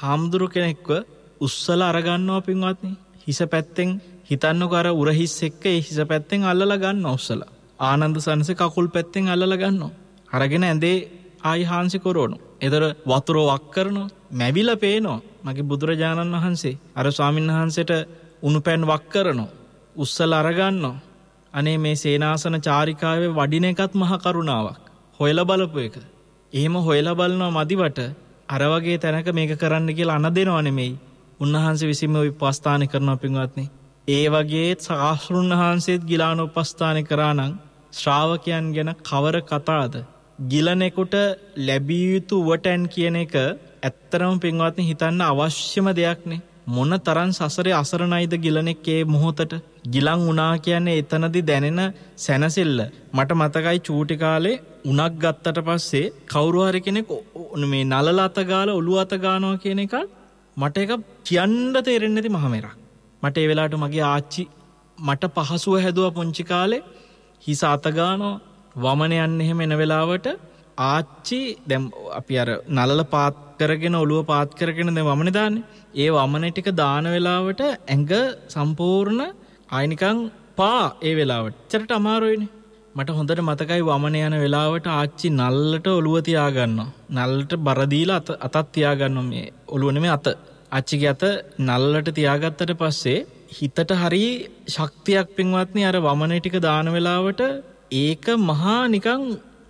හාමුදුරු කෙනෙක්ව උස්සලා අරගන්නවා පින්වත්නි. හිස පැත්තෙන් හිතන්නකො අර උරහිස් එක්ක ඒ හිස පැත්තෙන් අල්ලලා ගන්නවා උස්සලා. ආනන්ද සන්සේ කකුල් පැත්තෙන් අල්ලලා ගන්නවා. අරගෙන ඇඳේ ආයි හාන්සි කරවනවා. ඒතර වතුර වක් කරනවා. මැවිලා පේනවා. මගේ බුදුරජාණන් වහන්සේ අර ස්වාමීන් වහන්සේට උණු පැන් වක් කරනවා. උස්සලා අරගන්නවා. අනේ මේ සේනාසන චාරිකාවේ වඩින එකත් මහ කරුණාවක්. හොයලා බලපු එක. එහෙම හොයලා බලනවා මදිවට අර වගේ තැනක මේක කරන්න කියලා අන දෙනව නෙමෙයි. උන්වහන්සේ විසින්ම උපස්ථාන කරනවා පින්වත්නි. ඒ වගේ ශාස්ත්‍රුන් වහන්සේත් ගිලාන උපස්ථාන කරා නම් ශ්‍රාවකයන් ගැන කවර කතාවද? ගිලනෙකුට ලැබිය යුතු වටන් කියන එක ඇත්තරම පින්වත්නි හිතන්න අවශ්‍යම දෙයක්නේ. මොන තරම් සසරේ අසරණයිද ගිලනෙක් ඒ මොහොතට. ගිලන් වුණා කියන්නේ එතනදී දැනෙන සැනසෙල්ල. මට මතකයි චූටි කාලේ උණක් ගත්තට පස්සේ කවුරු හරි කෙනෙක් මේ නලල අත ගාලා ඔළුව අත ගන්නවා කියන එක මට ඒක කියන්න තේරෙන්නේ නැති මහ මෙරක්. මට ඒ වෙලාවට මගේ ආච්චි මට පහසුව හැදුවා පුංචි කාලේ හිස අත ගන්නවා වමන යන්නේ එහෙම එන වෙලාවට ආච්චි දැන් අපි අර නලල පාත් කරගෙන ඔළුව පාත් කරගෙන දැන් වමනේ දාන්නේ. ඒ වමනේ ටික දාන වෙලාවට ඇඟ සම්පූර්ණ ආයිනිකන් පා ඒ වෙලාවට. චරට අමාරුයිනේ. මට හොඳට මතකයි වමන යන වෙලාවට ආච්චි නල්ලට ඔළුව තියා ගන්නවා. නල්ලට බර දීලා අතක් තියා ගන්නවා මේ ඔළුව නෙමෙයි අත. ආච්චිගේ අත නල්ලට තියාගත්තට පස්සේ හිතට හරි ශක්තියක් පින්වත්නි අර වමනේ ටික දාන වෙලාවට ඒක මහා නිකන්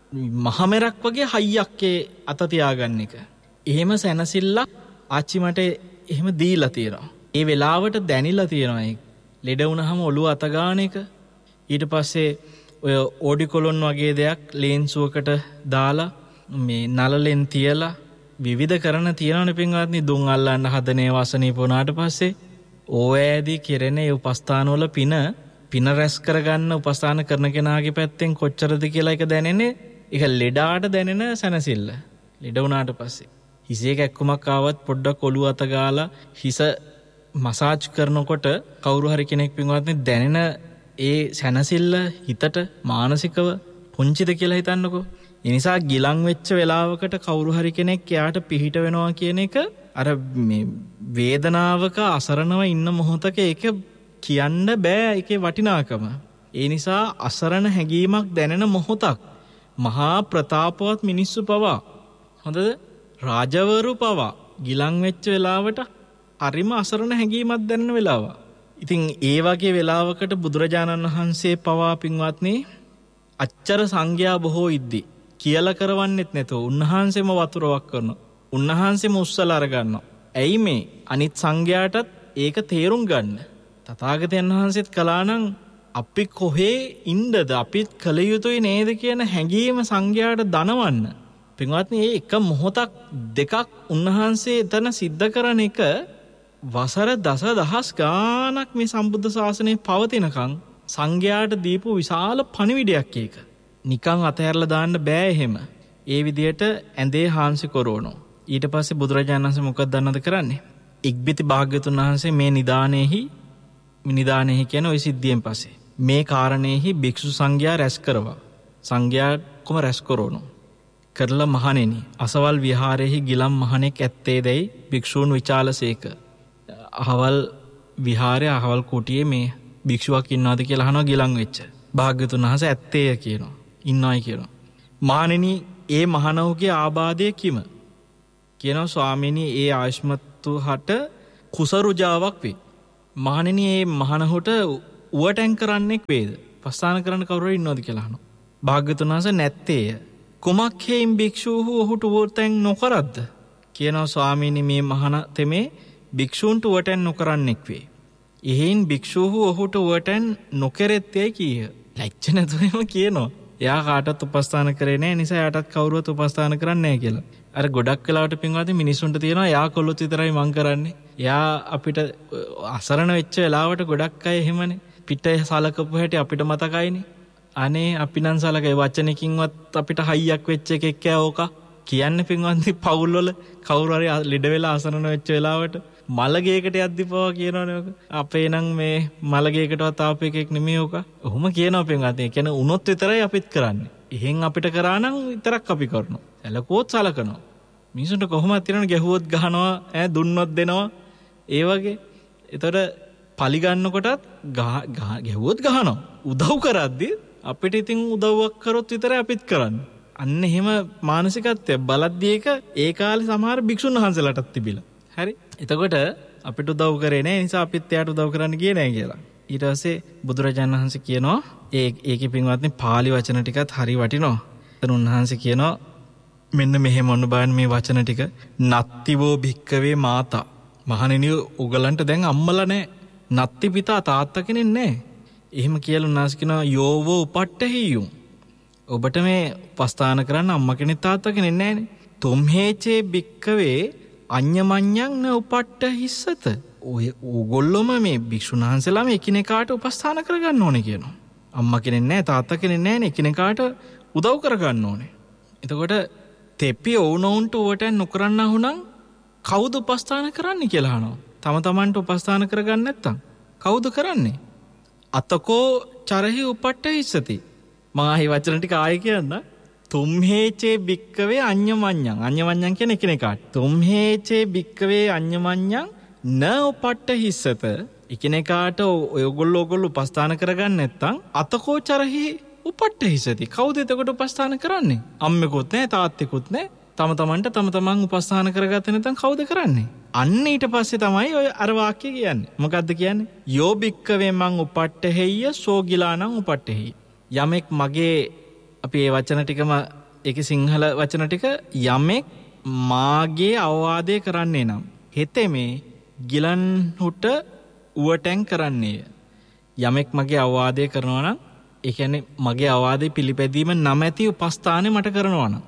මහමෙරක් වගේ හයියක් ඒ අත තියාගන්න එක. එහෙම සැනසෙල්ලක් ආච්චි මට එහෙම දීලා තියෙනවා. ඒ වෙලාවට දැනිලා තියෙනවා ඒක. ලෙඩ වුණාම ඔළුව අත ගන්න එක. ඊට පස්සේ ඔය ඕඩිකොලොන් වගේ දෙයක් ලේන්සුවකට දාලා මේ නලලෙන් තියලා විවිධ කරන තියෙනවනේ පින්වත්නි. දුම් අල්ලන්න හදනේ වසනීප වුණාට පස්සේ ඕවැදී කෙරෙන ඒ උපස්ථානවල පින රැස් කරගන්න උපස්ථාන කරන කෙනාගේ පැත්තෙන් කොච්චරද කියලා එක දැනෙන්නේ. ඒක ලෙඩාට දැනෙන සැනසෙල්ල. ලෙඩ වුණාට පස්සේ හිසේ කැක්කුමක් ආවත් පොඩ්ඩක් ඔළුව අත ගාලා හිස මසාජ් කරනකොට කවුරු හරි කෙනෙක් පින්වත්නි දැනෙන ඒ සැනසෙල්ල හිතට මානසිකව පුංචිද කියලා හිතන්නකෝ. ඒ නිසා ගිලන් වෙච්ච වෙලාවකට කවුරු හරි කෙනෙක් එයාට පිහිට වෙනවා කියන එක අර මේ වේදනාවක අසරණව ඉන්න මොහොතක ඒක කියන්න බෑ ඒකේ වටිනාකම. ඒ නිසා අසරණ හැඟීමක් දැනෙන මොහොතක් මහා ප්‍රතාපවත් මිනිස්සු පවා හොඳද රාජවරු පවා ගිලන් වෙච්ච වෙලාවට හරිම අසරණ හැඟීමක් දැනෙන වෙලාව. ඉතින් ඒ වගේ වෙලාවකට බුදුරජාණන් වහන්සේ පවා පින්වත්නි අච්චර සංඝයා බොහෝ ඉද්දි කියලා කරවන්නෙත් නැතුව උන්වහන්සේම වතුරවක් කරනවා. උන්වහන්සේම උස්සලා අරගන්නවා. ඇයි මේ අනිත් සංඝයාටත් ඒක තේරුම් ගන්න. තථාගතයන් වහන්සේත් කළා නම් අපි කොහේ ඉන්නද අපිත් කල යුතුයි නේද කියන හැඟීම සංඝයාට දනවන්න. පින්වත්නි මේ එක මොහොතක් දෙකක් උන්වහන්සේ එතන සිද්ධ කරන එක වසර දසදහස් ගාණක් මේ සම්බුද්ධ ශාසනය පවතිනකන් සංඝයාට දීපු විශාල පණිවිඩයක් ඒක. නිකන් අතහැරලා දාන්න බෑ එහෙම. ඒ විදියට ඇඳේ හාන්සි කරවනවා. ඊට පස්සේ බුදුරජාණන් වහන්සේ මොකක්ද දන්නවද කරන්නේ? ඉක්බිති භාග්‍යතුන් වහන්සේ මේ නිදානෙහි කියන ওই සිද්ධියෙන් පස්සේ මේ කාරණේහි භික්ෂු සංඝයා රැස් කරවා. සංඝයා කොම රැස් කරවනවා. කරලා මහණෙනි අසවල් විහාරයේහි ගිලම් මහණෙක් ඇත්තේදයි භික්ෂූන් විචාලසේක. අහවල් විහාරයේ අහවල් කුටියේ මේ භික්ෂුවක් ඉන්නවද කියලා අහනවා ගිලන් වෙච්ච. භාග්‍යතුන් වහන්සේ ඇත්තේය කියනවා. ඉන්නවයි කියනවා. මහණෙනි ඒ මහණවුගේ ආබාධය කිම? කියනවා ස්වාමීනි ඒ ආයුෂ්මත්තු හට කුසරුජාවක් වේ. මහණෙනි ඒ මහණහුට උවටැන් කරන්නෙක් වේද? පස්ථාන කරන්න කවුරු හරි ඉන්නවද කියලා අහනවා. භාග්‍යතුන් වහන්සේ නැත්තේය. කුමක් හේයින් භික්ෂූහු ඔහුට උවටැන් නොකරද්ද? කියනවා ස්වාමීනි මේ මහණ තෙමේ භික්ෂූන්ට උවටැන් නොකරන්නෙක් වේ. එහෙයින් භික්ෂූහු ඔහුට උවටැන් නොකරෙත්තේ කීය. ලැජ්ජ නැතුවම කියනවා. එයා කාටවත් උපස්ථාන කරේ නැහැ නිසා එයාටත් කවුරුවත් උපස්ථාන කරන්නේ නැහැ කියලා. අර ගොඩක් වෙලාවට පින්වත්නි මිනිසුන්ට තියෙනවා එයා කොල්ලොත් විතරයි මං කරන්නේ. එයා අපිට අසරණ වෙච්ච වෙලාවට ගොඩක් අය එහෙමනේ. පිට සලකපු හැටි අපිට මතකයිනේ. අනේ අපි නම් සලකේ වචනකින්වත් අපිට හයියක් වෙච්ච එකෙක් ඕක කියන්නේ පින්වත්නි පවුල් වල කවුරු හරි ලෙඩ වෙලා අසරණ වෙච්ච වෙලාවට මලගේකට යද්දි පවා කියනවනේ ඔක. අපේ නම් මේ මලගේකටවත් ආපු එකෙක් නෙමෙයි ඔක. ඔහොම කියනවා පින්වත්නි. ඒ කියන්නේ උනොත් විතරයි අපිත් කරන්නේ. එහෙන් අපිට කරා නම් විතරක් අපි කරනවා. සැලකුවොත් සලකනවා. මිනිසුන්ට කොහොමද තිරන ගැහුවොත් ගහනවා දුන්නොත් දෙනවා ඒ වගේ. එතකොට පලි ගන්නකොටත් ගැහුවොත් ගහනවා. උදව් කරද්දී අපිට ඉතින් උදව්වක් කරොත් විතරයි අපිත් කරන්නේ. අන්න එහෙම මානසිකත්වය බලද්දී ඒ කාලේ සමහර භික්ෂුන් වහන්සේලාටත් තිබිලා. හරි. එතකොට අපිට උදව් කරේ නැහැ. ඒ නිසා අපිත් එයාට උදව් කරන්න ගියේ නැහැ කියලා. ඊට පස්සේ බුදුරජාණන් වහන්සේ කියනවා ඒකේ පින්වත්නි පාලි වචන ටිකත් හරි වටිනවා. එතන උන්වහන්සේ කියනවා මෙන්න මෙහෙම ඔන්න බලන්න මේ වචන ටික නත්තිවෝ භික්කවේ මාතා. මහණෙනි උගලන්ට දැන් අම්මලා නැහැ. නත්ති පිතා තාත්තා කෙනෙක් නැහැ. එහෙම කියලා උන්වහන්සේ කියනවා යෝවෝ උපට්ඨහියුම්. ඔබට මේ උපස්ථාන කරන්න අම්මා කෙනෙක් තාත්තා කෙනෙක් නැහැනේ. තුම්හේචේ භික්කවේ අඤ්ඤමඤ්ඤං න උපට්ඨහිස්සත. ඔය ඕගොල්ලොම මේ භික්ෂුන් වහන්සේලාම එකිනෙකාට උපස්ථාන කරගන්න ඕනේ කියනවා. අම්මා කෙනෙක් නැහැ තාත්තා කෙනෙක් නැහැනේ එකිනෙකාට උදව් කරගන්න ඕනේ. එතකොට තෙපි ඔවුනොවුන්ට ඌට නොකරන්න වුණනම් කවුද උපස්ථාන කරන්නේ කියලා අහනවා. තම තමන්ට උපස්ථාන කරගන්න නැත්තම් කවුද කරන්නේ? අතකෝ චරහි උපට්ඨහිස්සති. මම ආහි වචන ටික ආයෙ කියන්න. තුම්හේචේ භික්කවේ අඤ්ඤමඤ්ඤං. අඤ්ඤමඤ්ඤං කියන එකිනෙකාට. තුම්හේචේ භික්කවේ අඤ්ඤමඤ්ඤං න උපට්ඨහිස්සත. එකිනෙකාට ඔයගොල්ලෝ උපස්ථාන කරගන්න නැත්තම් අතකෝ චරහි උපට්ඨහිස්සති. කවුද එතකොට උපස්ථාන කරන්නේ? අම්මෙකුත් නැහැ තාත්තෙකුත් නැහැ. තම තමන්ට තම තමන් උපස්ථාන කරගත්තේ නැත්නම් කවුද කරන්නේ? අන්න ඊට පස්සේ තමයි ඔය අර වාක්‍ය කියන්නේ. මොකද්ද කියන්නේ? යෝ භික්කවේ මං උපට්ඨහෙය්‍ය සෝගිලානං උපට්ඨහෙය්‍ය. යමෙක් මගේ අපි මේ වචන ටිකම ඒකේ සිංහල වචන ටික යමෙක් මාගේ අවවාදය කරන්නේ නම් හෙතෙමේ ගිලන්හුට උවටැන් කරන්නේය. යමෙක් මගේ අවවාදය කරනවා නම් ඒ කියන්නේ මගේ අවවාදේ පිළිපැදීම නැමැති උපස්ථානෙ මට කරනවා නම්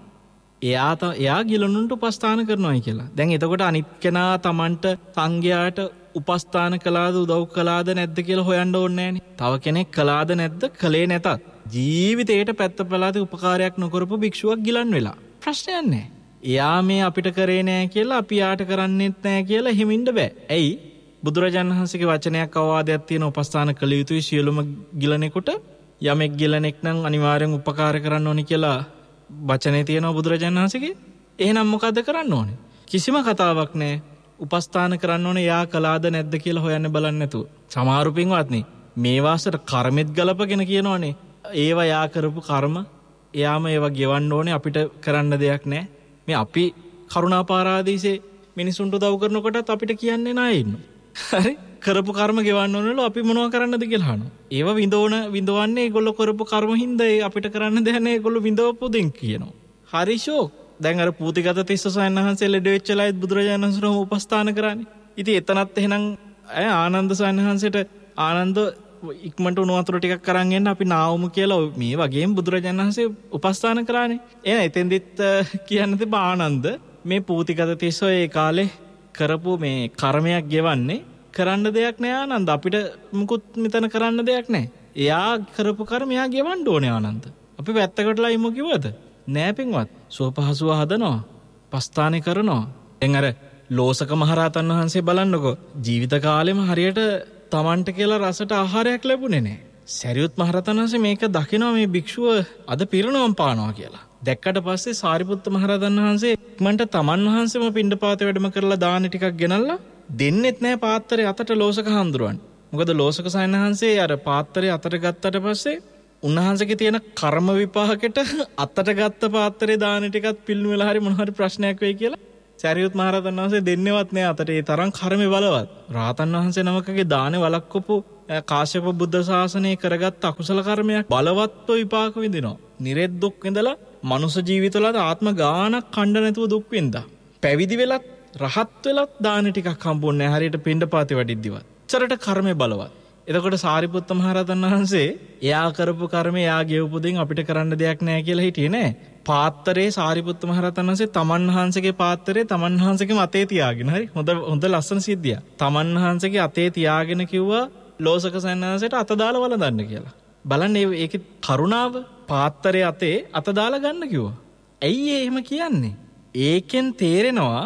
එයා ගිලනුන්ට උපස්ථාන කරනවායි කියලා. දැන් එතකොට අනිත් කෙනා Tamanට සංඝයාට උපස්ථාන කළාද උදව් කළාද නැද්ද කියලා හොයන්න ඕනේ නැහනේ. තව කෙනෙක් කළාද නැද්ද කළේ නැතත් ජීවිතේට පැත්ත පළාතේ උපකාරයක් නොකරපු භික්ෂුවක් ගිලන් වෙලා ප්‍රශ්නයක් නැහැ. එයා මේ අපිට කරේ නැහැ කියලා අපි යාට කරන්නෙත් නැහැ කියලා එහෙම ඉන්න බෑ. ඇයි? බුදුරජාණන් වහන්සේගේ වචනයක් අවවාදයක් තියෙන උපස්ථාන කළ යුතුයි සියලුම ගිලනෙකුට. යමෙක් ගිලනෙක් නම් අනිවාර්යෙන් උපකාර කරන්න ඕනි කියලා වචනේ තියෙනවා බුදුරජාණන් වහන්සේගේ. එහෙනම් මොකද්ද කරන්න ඕනේ? කිසිම කතාවක් නැහැ. උපස්ථාන කරන්න ඕනේ යා කළාද නැද්ද කියලා හොයන්න බලන්න නැතුව. සමහරු පින්වත්නි මේ වාසයට කර්මෙත් ගලපගෙන කියනෝනේ. ඒවා යා කරපු කර්ම එයාම ඒවා ගෙවන්න ඕනේ අපිට කරන්න දෙයක් නැහැ. මේ අපි කරුණාපාරාදීසේ මිනිසුන්ට උදව් කරනකොටත් අපිට කියන්නේ නැහැ ඉන්න. හරි? කරපු කර්ම ගෙවන්න ඕනලු අපි මොනව කරන්නද කියලා අහනවා. ඒව විඳවන්නේ ඒගොල්ලෝ කරපු කර්ම හින්දා අපිට කරන්න දෙයක් නැහැ ඒගොල්ලෝ විඳවපු දෙන් කියනවා. හරි ෂෝක්. දැන් අර පූතිගත තිස්ස සයන්හන්සේ ලෙඩ වෙච්ච ලයිත් බුදුරජාණන් වහන්සේම උපස්ථාන කරානේ. ඉතින් එතනත් එහෙනම් ආනන්ද සයන්හන්සේට ආනන්ද ඉක්මනට උණු වතුර ටිකක් අරන් එන්න අපි නාවමු කියලා මේ වගේම බුදුරජාණන් වහන්සේ උපස්ථාන කරානේ. එහෙනම් එතෙන්දිත් කියන්න තිබ්බ ආනන්ද මේ පූතිගත තිස්ස ඒ කාලේ කරපු මේ කර්මයක් ගෙවන්නේ කරන්න දෙයක් නෑ ආනන්ද. අපිට මුකුත් මෙතන කරන්න දෙයක් නෑ. එයා කරපු කර්ම එයා ගෙවන්න ඕනේ ආනන්ද. අපි පැත්තකටලා ඉමු කිව්වද? නෑ පින්වත්. සුවපහසුව හදනවා. පස්ථානේ කරනවා. දැන් අර ලෝසක මහරහතන් වහන්සේ බලන්නකෝ ජීවිත කාලෙම හරියට Tamanට කියලා රසට ආහාරයක් ලැබුණේ නෑ. සරියුත් මහරහතන් වහන්සේ මේක දකිනවා මේ භික්ෂුව අද පිරිනවම් පානවා කියලා. දැක්කට පස්සේ සාරිපුත්ත මහරහතන් වහන්සේ ඉක්මනට Taman වහන්සේම පිණ්ඩපාතේ වැඩම කරලා දාන ටිකක් ගෙනල්ලා දෙන්නෙත් නෑ පාත්‍රය අතට ලෝසක හඳුරවන්න. මොකද ලෝසක සයන්හන්සේ අර පාත්‍රය අතට ගත්තට පස්සේ උන්වහන්සේගේ තියෙන කර්ම විපාකෙට අතට ගත්ත පාත්‍රේ දාන ටිකත් පිල්ලු වෙලා හරි මොන හරි ප්‍රශ්නයක් වෙයි කියලා සරියුත් මහරහතන් වහන්සේ දෙන්නේවත් නෑ අතට. ඒ තරම් කර්මේ බලවත්. රහතන් වහන්සේ නමකගේ දානේ වළක්වපු කාශ්‍යප බුද්ධ ශාසනයේ කරගත් අකුසල කර්මයක් බලවත්ව විපාක විඳිනවා. නිරෙත් දුක් විඳලා මනුෂ්‍ය ජීවිතවල ආත්ම ගානක් කණ්ඩ නැතුව දුක් විඳා. පැවිදි වෙලත් රහත් වෙලත් දාන ටිකක් හම්බුන්නේ නැහැ හරියට පිණ්ඩපාතේ වඩිද්දිවත්. චරට කර්මේ බලවත්. එතකොට සාරිපුත්ත මහරහතන් වහන්සේ එයා කරපු කර්මේ එයා ගෙවපු දෙයින් අපිට කරන්න දෙයක් නැහැ කියලා හිටියේ නෑ. පාත්‍රේ සාරිපුත්ත මහරහතන් වහන්සේ තමන් වහන්සේගේ පාත්‍රේ තමන් වහන්සේගේම අතේ තියාගෙන හරි හොඳ ලස්සන සිද්ධියක්. තමන් වහන්සේගේ අතේ තියාගෙන කිව්වා ලෝසක සයන්හන්සේට අත දාලා වළඳන්න කියලා. බලන්න ඒකේ කරුණාව පාත්‍රේ අතේ අත දාලා ගන්න කිව්වා. ඇයි එහෙම කියන්නේ? ඒකෙන් තේරෙනවා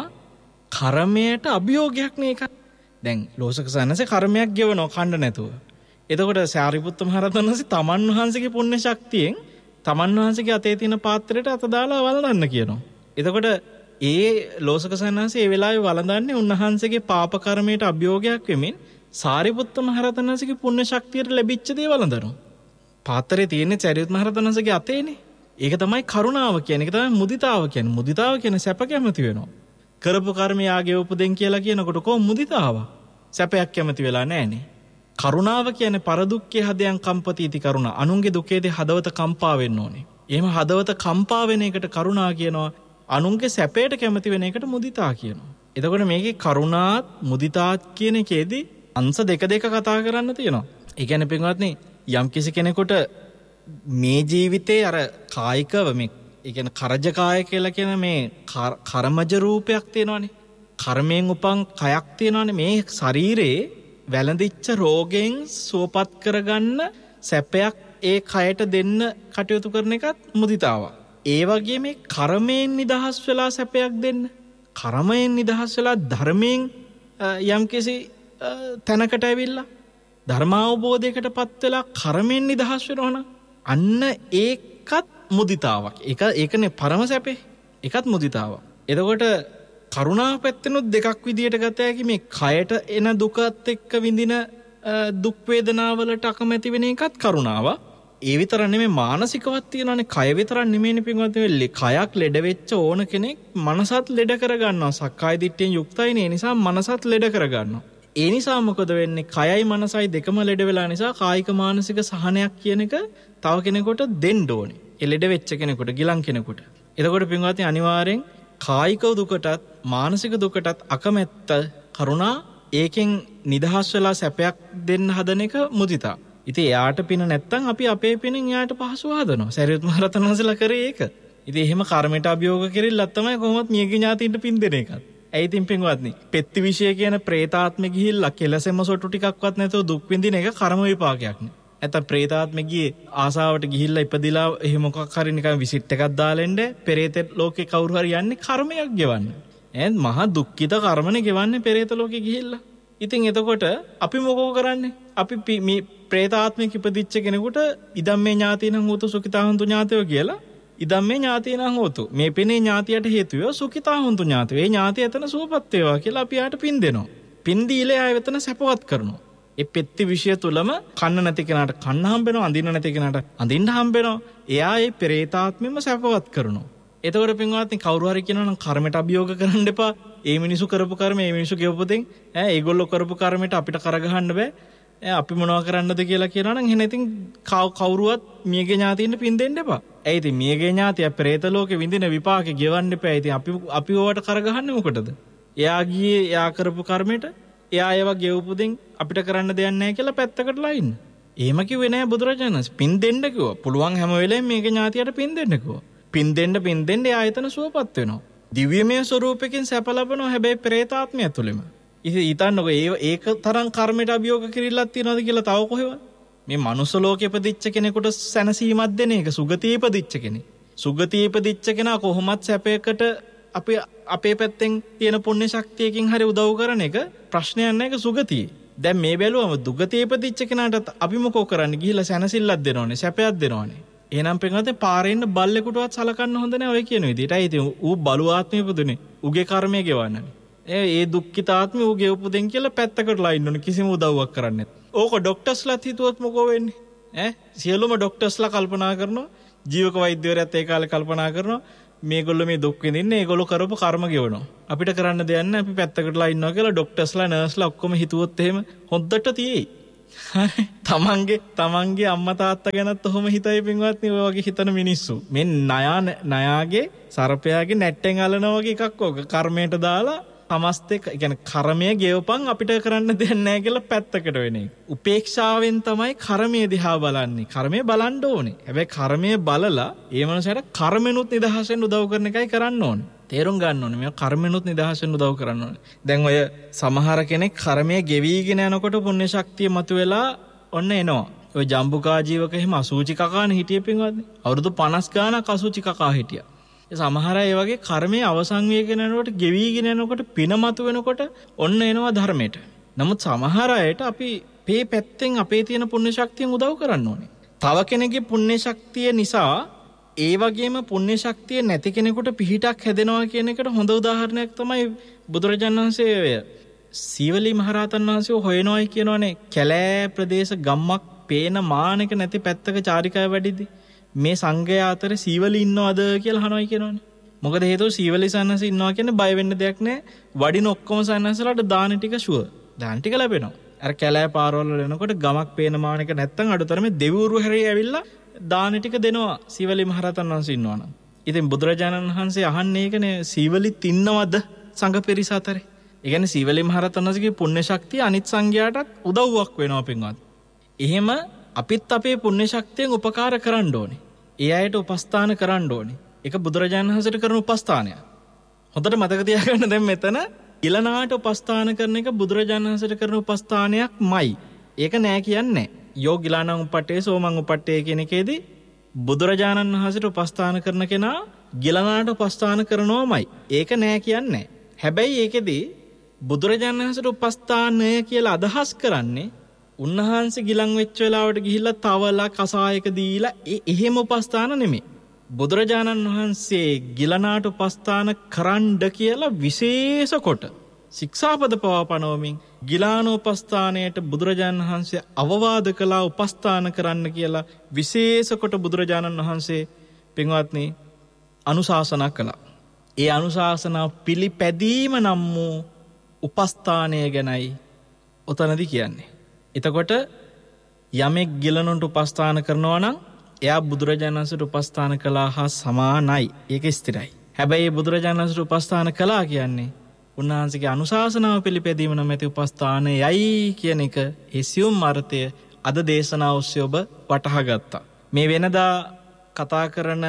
කර්මයට අභියෝගයක් නේ. දැන් ලෝසක සයන්හන්සේ කර්මයක් ගෙවනවා කණ්ඩ නැතුව. එතකොට සාරිපුත්ත මහරහතන් වහන්සේ තමන් වහන්සේගේ පුණ්‍ය ශක්තියෙන් තමන් වහන්සේගේ අතේ තියෙන පාත්‍රයට අත දාලා වළඳන්න කියනවා. එතකොට ඒ ලෝසක සන්නාසේ ඒ වෙලාවේ වළඳන්නේ උන්වහන්සේගේ පාප කර්මයට අභියෝගයක් වෙමින් සාරිපුත්ත මහරහතන් වහන්සේගේ පුණ්‍ය ශක්තියට ලැබිච්ච දේ වළඳනවා. පාත්‍රයේ තියෙන්නේ සාරිපුත් මහරහතන් වහන්සේගේ අතේනේ. ඒක තමයි කරුණාව කියන්නේ. ඒක තමයි මුදිතාව කියන්නේ. මුදිතාව කියන්නේ සැප කැමති වෙනවා. කරපු කර්ම යාගේ උපදෙන් කියලා කියනකොට කොහොම මුදිතාව? සැපයක් කැමති වෙලා නැහනේ. කරුණාව කියන්නේ පරදුක්ඛේ හදයන් කම්පතිති කරුණා. අනුන්ගේ දුකේදී හදවත කම්පා වෙන්න ඕනේ. එහෙම හදවත කම්පා වෙන එකට කරුණා කියනවා. අනුන්ගේ සැපයට කැමති වෙන එකට මුදිතා කියනවා. එතකොට මේකේ කරුණාත් මුදිතාත් කියන එකේදී අංශ දෙක කතා කරන්න තියෙනවා. ඒ කියන්නේ පින්වත්නි යම් කිසි කෙනෙකුට මේ ජීවිතේ අර කායිකව මේ ඒ කියන්නේ කරජකාය කියලා කියන මේ කර්මජ රූපයක් තියෙනවානේ. කර්මයෙන් උපන් කයක් තියෙනවානේ. මේ ශරීරේ වැළඳිච්ච රෝගයෙන් සුවපත් කරගන්න සැපයක් ඒ කයට දෙන්න කටයුතු කරන එකත් මුදිතාවක්. ඒ වගේ මේ කර්මයෙන් නිදහස් වෙලා සැපයක් දෙන්න. කර්මයෙන් නිදහස් වෙලා ධර්මයෙන් යම්කිසි තැනකට ඇවිල්ලා ධර්මාවබෝධයකටපත් වෙලා කර්මයෙන් නිදහස් වෙනවනම් අන්න ඒකත් මුදිතාවක්. ඒකනේ පරම සැපේ. ඒකත් මුදිතාවක්. එතකොට කරුණා පැත්තෙනුත් දෙකක් විදියට ගත හැකි. මේ කයට එන දුකත් එක්ක විඳින දුක් වේදනාවලට අකමැති වෙන එකත් කරුණාවක්. ඒ විතර නෙමෙයි මානසිකවත් තියෙනවානේ. කය විතරක් නෙමෙයිනේ පින්වත්නි. කයක් ලෙඩ වෙච්ච ඕන කෙනෙක් මනසත් ලෙඩ කරගන්නවා. සක්කාය දිට්ඨියෙන් යුක්තයිනේ. ඒ නිසා මනසත් ලෙඩ කරගන්නවා. ඒ නිසා මොකද වෙන්නේ? කයයි මනසයි දෙකම ලෙඩ වෙලා නිසා කායික මානසික සහනයක් කියන එක තව කෙනෙකුට දෙන්න ඕනේ. ඒ ලෙඩ වෙච්ච කෙනෙකුට, ගිලන් කෙනෙකුට. එතකොට පින්වත්නි අනිවාර්යෙන් කායික දුකටත් මානසික දුකටත් අකමැත්ත කරුණා ඒකෙන් නිදහස් වෙලා සැපයක් දෙන්න හදන එක මුදිතා. ඉතින් එයාට පින නැත්තම් අපි අපේ පිනෙන් එයාට පහසුව හදනවා. සරියුත් මහ රහතන් වහන්සේලා කරේ ඒක. ඉතින් එහෙම කර්මයට අභියෝග කෙරෙල්ලක් තමයි කොහොමත් මියගේ ඥාතින්ට පින් දෙන එකත්. ඇයි ඉතින් පින්වත්නි පෙත්ති විශේෂ කියන പ്രേතාත්මෙ ගිහිල්ලා කෙලසෙම සොටු ටිකක්වත් නැතුව දුක් විඳින එක කර්ම විපාකයක් නේ. නැත්නම් പ്രേතාත්මෙ ගියේ ආසාවට ගිහිල්ලා ඉපදිලා එහෙම මොකක් හරි නිකන් විසිට් එකක් දාලා එන්න පෙරේත ලෝකේ කවුරු හරි යන්නේ කර්මයක් ගෙවන්න. එහෙනම් මහා දුක්ඛිත කර්මනේ ගෙවන්නේ පෙරේත ලෝකේ ගිහිල්ලා. ඉතින් එතකොට අපි මොකෝ කරන්නේ? අපි මේ പ്രേතාත්මෙක ඉපදිච්ච කෙනෙකුට ඉදම්මේ ඥාතිනං හෝතු සුඛිතාහුන්තු ඥාතයෝ කියලා ඉදම්මේ ඥාතිනං හෝතු මේ පෙනේ ඥාතියට හේතු වේ සුඛිතාහුන්තු ඥාතයෝ. ඒ ඥාතිය එතන සුවපත් වේවා කියලා අපි යාට පින් දෙනවා. පින් දීලා ආය වෙතන සැපවත් කරනවා. ඒ පෙත්ති විෂය තුලම කන්න නැති කෙනාට කන්න හම්බ වෙනවා, අඳින්න නැති කෙනාට අඳින්න හම්බ වෙනවා. එයා ඒ പ്രേතාත්මෙම සැපවත් කරනවා. එතකොට පින්වත්නි කවුරු හරි කියනවා නම් කර්මයට අභියෝග කරන්න එපා. ඒ මිනිසු කරපු කර්ම ඒ මිනිසු ගෙවපොතෙන් ඒගොල්ලෝ කරපු කර්මයට අපිට කරගහන්න බෑ. අපි මොනවා කරන්නද කියලා කියනවා නම් එහෙනම් ඉතින් කවුරුවත් මියගේ ඥාතියින්ට පින් දෙන්න එපා. ඇයි ඉතින් මියගේ ඥාතිය ප්‍රේත ලෝකෙ විඳින විපාකේ ගෙවන්න එපා. ඉතින් අපි ඕවට කරගහන්නේ මොකටද? එයා ගියේ එයා කරපු කර්මයට එයා ඒවා ගෙවපොතෙන් අපිට කරන්න දෙයක් නැහැ කියලා පැත්තකටලා ඉන්න. එහෙම කිව්වේ නෑ බුදුරජාණන් වහන්සේ. පින් දෙන්න කිව්වා. පුළුවන් හැම වෙලේම මියගේ ඥාතියට පින් දෙන්න කිව්වා. පින් දෙන්න එයා එතන සුවපත් වෙනවා. දිව්‍යමය ස්වරූපයෙන් සැප ලබනවා. හැබැයි പ്രേතාත්මය තුළම. ඉතින් ඊතන්නකො ඒක තරම් කර්මයට අභියෝග කිරිල්ලක් තියනවාද කියලා තව කොහෙවත්. මේ මනුස්ස ලෝකෙ ඉපදිච්ච කෙනෙකුට සැනසීමක් දෙන එක සුගතිය ඉපදිච්ච කෙනෙක්. සුගතිය ඉපදිච්ච කෙනා කොහොමත් සැපයකට අපේ පැත්තෙන් තියෙන පුණ්‍ය ශක්තියකින් හරි උදව් කරන එක ප්‍රශ්නයක් නෑ. ඒක සුගතිය. දැන් මේ බැලුවම දුගතිය ඉපදිච්ච කෙනාට අපි මොකෝ කරන්නේ? ගිහිල්ලා සැනසෙල්ලක් දෙනවනේ, සැපයක් දෙනවනේ. එහෙනම් පින්වත්නි පාරේ ඉන්න බල්ලෙකුටවත් සලකන්න හොඳ නෑ ඔය කියන විදිහට. ඇයි ඉතින් ඌ බලු ආත්මෙ ඉපදුනේ. ඌගේ කර්මය ගෙවන්නනේ. ඒ දුක්ඛිත ආත්මෙ ඌ ගෙවපු දෙන් කියලා පැත්තකටලා ඉන්න ඕනේ. කිසිම උදව්වක් කරන්නේ නැත්. ඕක ડોක්ටර්ස්ලාත් හිතුවොත් මොකෝ වෙන්නේ? සියලුම ડોක්ටර්ස්ලා කල්පනා කරනවා, ජීවක වෛද්‍යවරයාත් ඒ කාලේ කල්පනා කරනවා මේගොල්ලෝ මේ දුක් විඳින්නේ ඒගොල්ලෝ කරපු කර්ම ගෙවනවා. අපිට කරන්න දෙයක් නැහැ. අපි පැත්තකටලා ඉන්නවා කියලා ડોක්ටර්ස්ලා නර්ස්ලා ඔක්කොම හිතුවොත් එහෙම හොද්දට තියෙයි. තමන්ගේ අම්මා තාත්තා ගැනත් ඔහොම හිතයි පින්වත්නි. ඔය වගේ හිතන මිනිස්සු මේ නයාගේ සර්පයාගේ නැට්ටෙන් අලනවා වගේ එකක් ඕක. කර්මයට දාලා සමස්තේ කියන්නේ කර්මය ගෙවපන් අපිට කරන්න දෙයක් නැහැ කියලා පැත්තකට වෙන එක. උපේක්ෂාවෙන් තමයි කර්මය දිහා බලන්නේ. කර්මය බලන්න ඕනේ. හැබැයි කර්මය බලලා ඒ මනසට කර්මෙනුත් නිදහස් වෙන්න උදව් කරන එකයි කරන්න ඕනේ. තේරුම් ගන්න ඕනේ. මේ කර්මෙනුත් නිදහස් වෙන්න උදව් කරන්න ඕනේ. දැන් ඔය සමහර කෙනෙක් කර්මය ගෙවිගෙන යනකොට පුණ්‍ය ශක්තිය මතුවෙලා ඔන්න එනවා. ඔය ජම්බුකා ජීවක එහෙම අසූචි කකානේ හිටියේ පින්වත්නි. අවුරුදු 50 ගානක් අසූචි කකා හිටියා. සමහර අය වගේ කර්මයේ අවසන් වේගෙන යනකොට ගෙවිගෙන යනකොට පින මතු වෙනකොට ඔන්න එනවා ධර්මයට. නමුත් සමහර අයට අපි මේ පැත්තෙන් අපේ තියෙන පුණ්‍ය ශක්තියෙන් උදව් කරන්න ඕනේ. තව කෙනෙකුගේ පුණ්‍ය ශක්තිය නිසා ඒ වගේම පුණ්‍ය ශක්තිය නැති කෙනෙකුට පිහිටක් හැදෙනවා කියන එකට හොඳ උදාහරණයක් තමයි බුදුරජාණන් වහන්සේ සීවලී මහරහතන් වහන්සේ හොයනවායි කියනවනේ. කැලෑ ප්‍රදේශ ගම්මක් පේන මානක නැති පැත්තක චාරිකාව වැඩිදි මේ සංඝයා අතර සීවලී ඉන්නවද කියලා අහනවායි කියනවනේ. මොකද හේතුව සීවලී සන්නස ඉන්නවා කියන්නේ බය වෙන්න දෙයක් නැහැ. වඩින ඔක්කොම සන්නසලාට දාන ටික ෂුවර්. දාන ටික ලැබෙනවා. අර කැලෑ පාරවල යනකොට ගමක් පේන මානක නැත්තම් අඩුතරමේ දෙවිවරු හැරී ඇවිල්ලා දාන ටික දෙනවා සීවලී මහරහතන් වහන්සේ ඉන්නවනම්. ඉතින් බුදුරජාණන් වහන්සේ අහන්නේ ඒකනේ සීවලිත් ඉන්නවද සංඝ පිරිස අතරේ? ඒ කියන්නේ සීවලී මහරහතන් වහන්සේගේ පුණ්‍ය ශක්තිය අනිත් සංඝයාටත් උදව්වක් වෙනවා පින්වත්. එහෙම අපිත් අපේ පුණ්‍ය ශක්තියෙන් උපකාර කරන්න ඕනේ. ඒ අයට උපස්ථාන කරන්න ඕනේ. ඒක බුදුරජාණන් වහන්සේට කරන උපස්ථානයක්. හොඳට මතක තියාගන්න දැන් මෙතන ඊළනාට උපස්ථාන කරන එක බුදුරජාණන් වහන්සේට කරන උපස්ථානයක්මයි. ඒක නෑ කියන්නේ. යෝගිලානං උපට්ඨේ සෝමං උපට්ඨේ කියන එකේදී බුදුරජාණන් වහන්සේට උපස්ථාන කරන කෙනා ගිලනාට උපස්ථාන කරනවමයි. ඒක නෑ කියන්නේ. හැබැයි ඒකෙදී බුදුරජාණන් වහන්සේට උපස්ථානය කියලා අදහස් කරන්නේ උන්වහන්සේ ගිලන් වෙච්ච වෙලාවට ගිහිල්ලා තවලා කසායක දීලා එහෙම උපස්ථාන නෙමෙයි. බුදුරජාණන් වහන්සේ ගිලනාට උපස්ථාන කරන්න කියලා විශේෂ කොට ශික්ෂාපද පවා පනවමින් ගිලානෝපස්ථානයට බුදුරජාණන් වහන්සේ අවවාද කළා උපස්ථාන කරන්න කියලා විශේෂ කොට බුදුරජාණන් වහන්සේ පින්වත්නි අනුශාසනා කළා. ඒ අනුශාසනාව පිළිපැදීම නම් වූ උපස්ථානය ගැනයි ඔතනදි කියන්නේ. එතකොට යමෙක් ගිලනුන්ට උපස්ථාන කරනවා නම් එයා බුදුරජාණන් වහන්සේට උපස්ථාන කළා හා සමානයි. ඒක ස්ථිරයි. හැබැයි බුදුරජාණන් වහන්සේට උපස්ථාන කළා කියන්නේ උන්වහන්සේගේ අනුශාසනාව පිළිපැදීම නැමැති උපස්ථානයයි කියන එක ඒ සියුම් අර්ථය අද දේශනාව ඔස්සේ ඔබ වටහා ගත්තා. මේ වෙනදා කතා කරන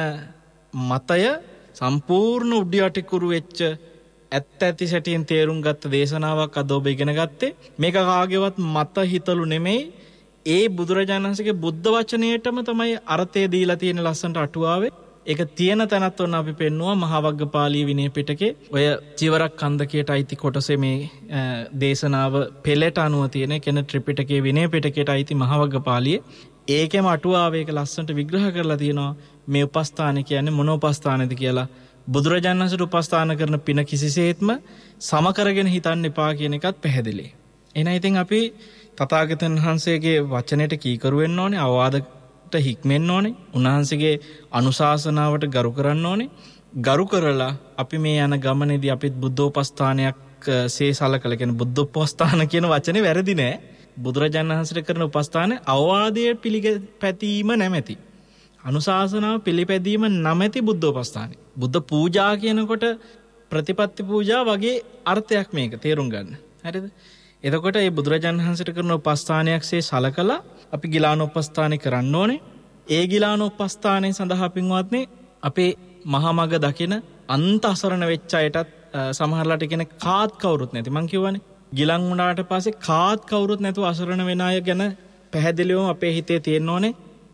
මතය සම්පූර්ණ උඩියටිකුරු වෙච්ච ඇත්ත ඇති සැටියෙන් තේරුම් ගත්ත දේශනාවක් අද ඔබ ඉගෙන ගත්තේ. මේක කාගේවත් මත හිතලු නෙමෙයි. ඒ බුදුරජාණන් වහන්සේගේ බුද්ධ වචනයටම තමයි අර්ථය දීලා තියෙන ලස්සනට අටුවාවේ. ඒක තියෙන තැනත් ඔන්න අපි පෙන්නවා මහා වග්ගපාලී විනය පිටකේ ඔය චීවරක් කන්දකයට අයිති කොටසේ මේ දේශනාව පෙළට අනුව තියෙන කෙන ත්‍රිපිටකයේ විනය පිටකයට අයිති මහා වග්ගපාලියේ ඒකෙම අටුවාවේ ඒක ලස්සනට විග්‍රහ කරලා තියෙනවා මේ උපස්ථාන කියන්නේ මොන උපස්ථානද කියලා. බුදුරජාණන් වහන්සේට උපස්ථාන කරන පින කිසිසේත්ම සම කරගෙන හිතන්න එපා කියන එකත් පැහැදිලි. එහෙනම් ඉතින් අපි තථාගතයන් වහන්සේගේ වචනයට කීකරු වෙන්න ඕනේ, අවවාදට හික්මෙන්න ඕනේ, උන්වහන්සේගේ අනුශාසනාවට ගරු කරන්න ඕනේ. ගරු කරලා අපි මේ යන ගමනේදී අපිත් බුද්ධෝපස්ථානයක් සේසලකල කියන බුද්ධෝපස්ථාන කියන වචනේ වැරදි නෑ. බුදුරජාණන් වහන්සේට කරන උපස්ථාන අවවාදයේ පිළිපැදීම නැමැති. අනුශාසනාව පිළිපැදීම නැමැති බුද්ධෝපස්ථානයි. බුද්ධ පූජා කියනකොට ප්‍රතිපත්ති පූජා වගේ අර්ථයක් මේක තේරුම් ගන්න. හරිද? එතකොට මේ බුදුරජාණන් වහන්සේට කරන උපස්ථානයක්සේ සලකලා අපි ගිලානෝපස්ථානෙ කරන්න ඕනේ. ඒ ගිලානෝපස්ථානය සඳහා පින්වත්නි අපේ මහා මඟ දකින අන්ත අසරණ වෙච්ච අයටත් සමහරලාට කියන කාත් කවුරුත් නැති මං කියවනේ. ගිලන් වුණාට පස්සේ කාත් කවුරුත් නැතුව අසරණ වෙන අය ගැන පැහැදිලිවම අපේ හිතේ තියෙන්න ඕනේ.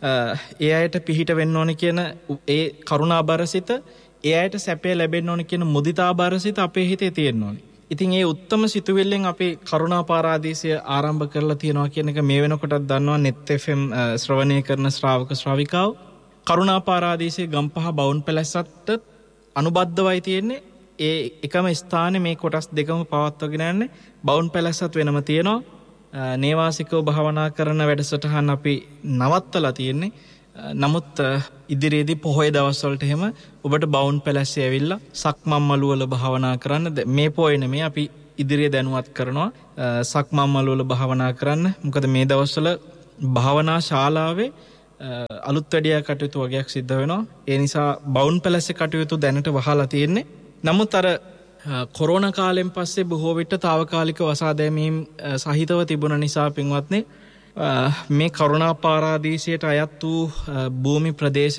ඒ අයට පිහිට වෙන්න ඕනේ කියන ඒ කරුණාබරසිත, ඒ අයට සැපය ලැබෙන්න ඕනේ කියන මුදිතාබරසිත අපේ හිතේ තියෙන්න ඕනේ. ඉතින් ඒ උත්තම සිතුවිල්ලෙන් අපි කරුණා පාරාදීසය ආරම්භ කරලා තියෙනවා කියන එක මේ වෙනකොටත් දන්නවා. net fm ශ්‍රවණය කරන ශ්‍රාවක ශ්‍රාවිකාව කරුණා පාරාදීසයේ ගම්පහ බවුන් පැලැස්සට අනුබද්ධවයි තියෙන්නේ. ඒ එකම ස්ථානේ මේ කොටස් දෙකම පවත්වාගෙන යන්නේ. බවුන් පැලැස්සත් වෙනම තියෙනවා. නේවාසිකව භාවනා කරන වැඩසටහන් අපි නවත්තලා තියෙන්නේ. නමුත් ඉදිරියේදී පොහොය දවස්වලට එහෙම ඔබට බවුන් පැලැස්සේ ඇවිල්ලා සක්මන් මළු වල භාවනා කරන්න. මේ පොයේ නෙමෙයි අපි ඉදිරියේ දැනුවත් කරනවා සක්මන් මළු වල භාවනා කරන්න. මොකද මේ දවස්වල භාවනා ශාලාවේ අලුත් වැඩියා කටයුතු වගේක් සිද්ධ වෙනවා. ඒ නිසා බවුන් පැලැස්සේ කටයුතු දැනට වහලා තියෙන්නේ. නමුත් අර කොරෝනා කාලෙන් පස්සේ බොහෝ විට తాවකාලික වසා දැමීම් සහිතව තිබුණ නිසා පින්වත්නි මේ කරුණා පාරාදීසයට අයත් වූ භූමි ප්‍රදේශ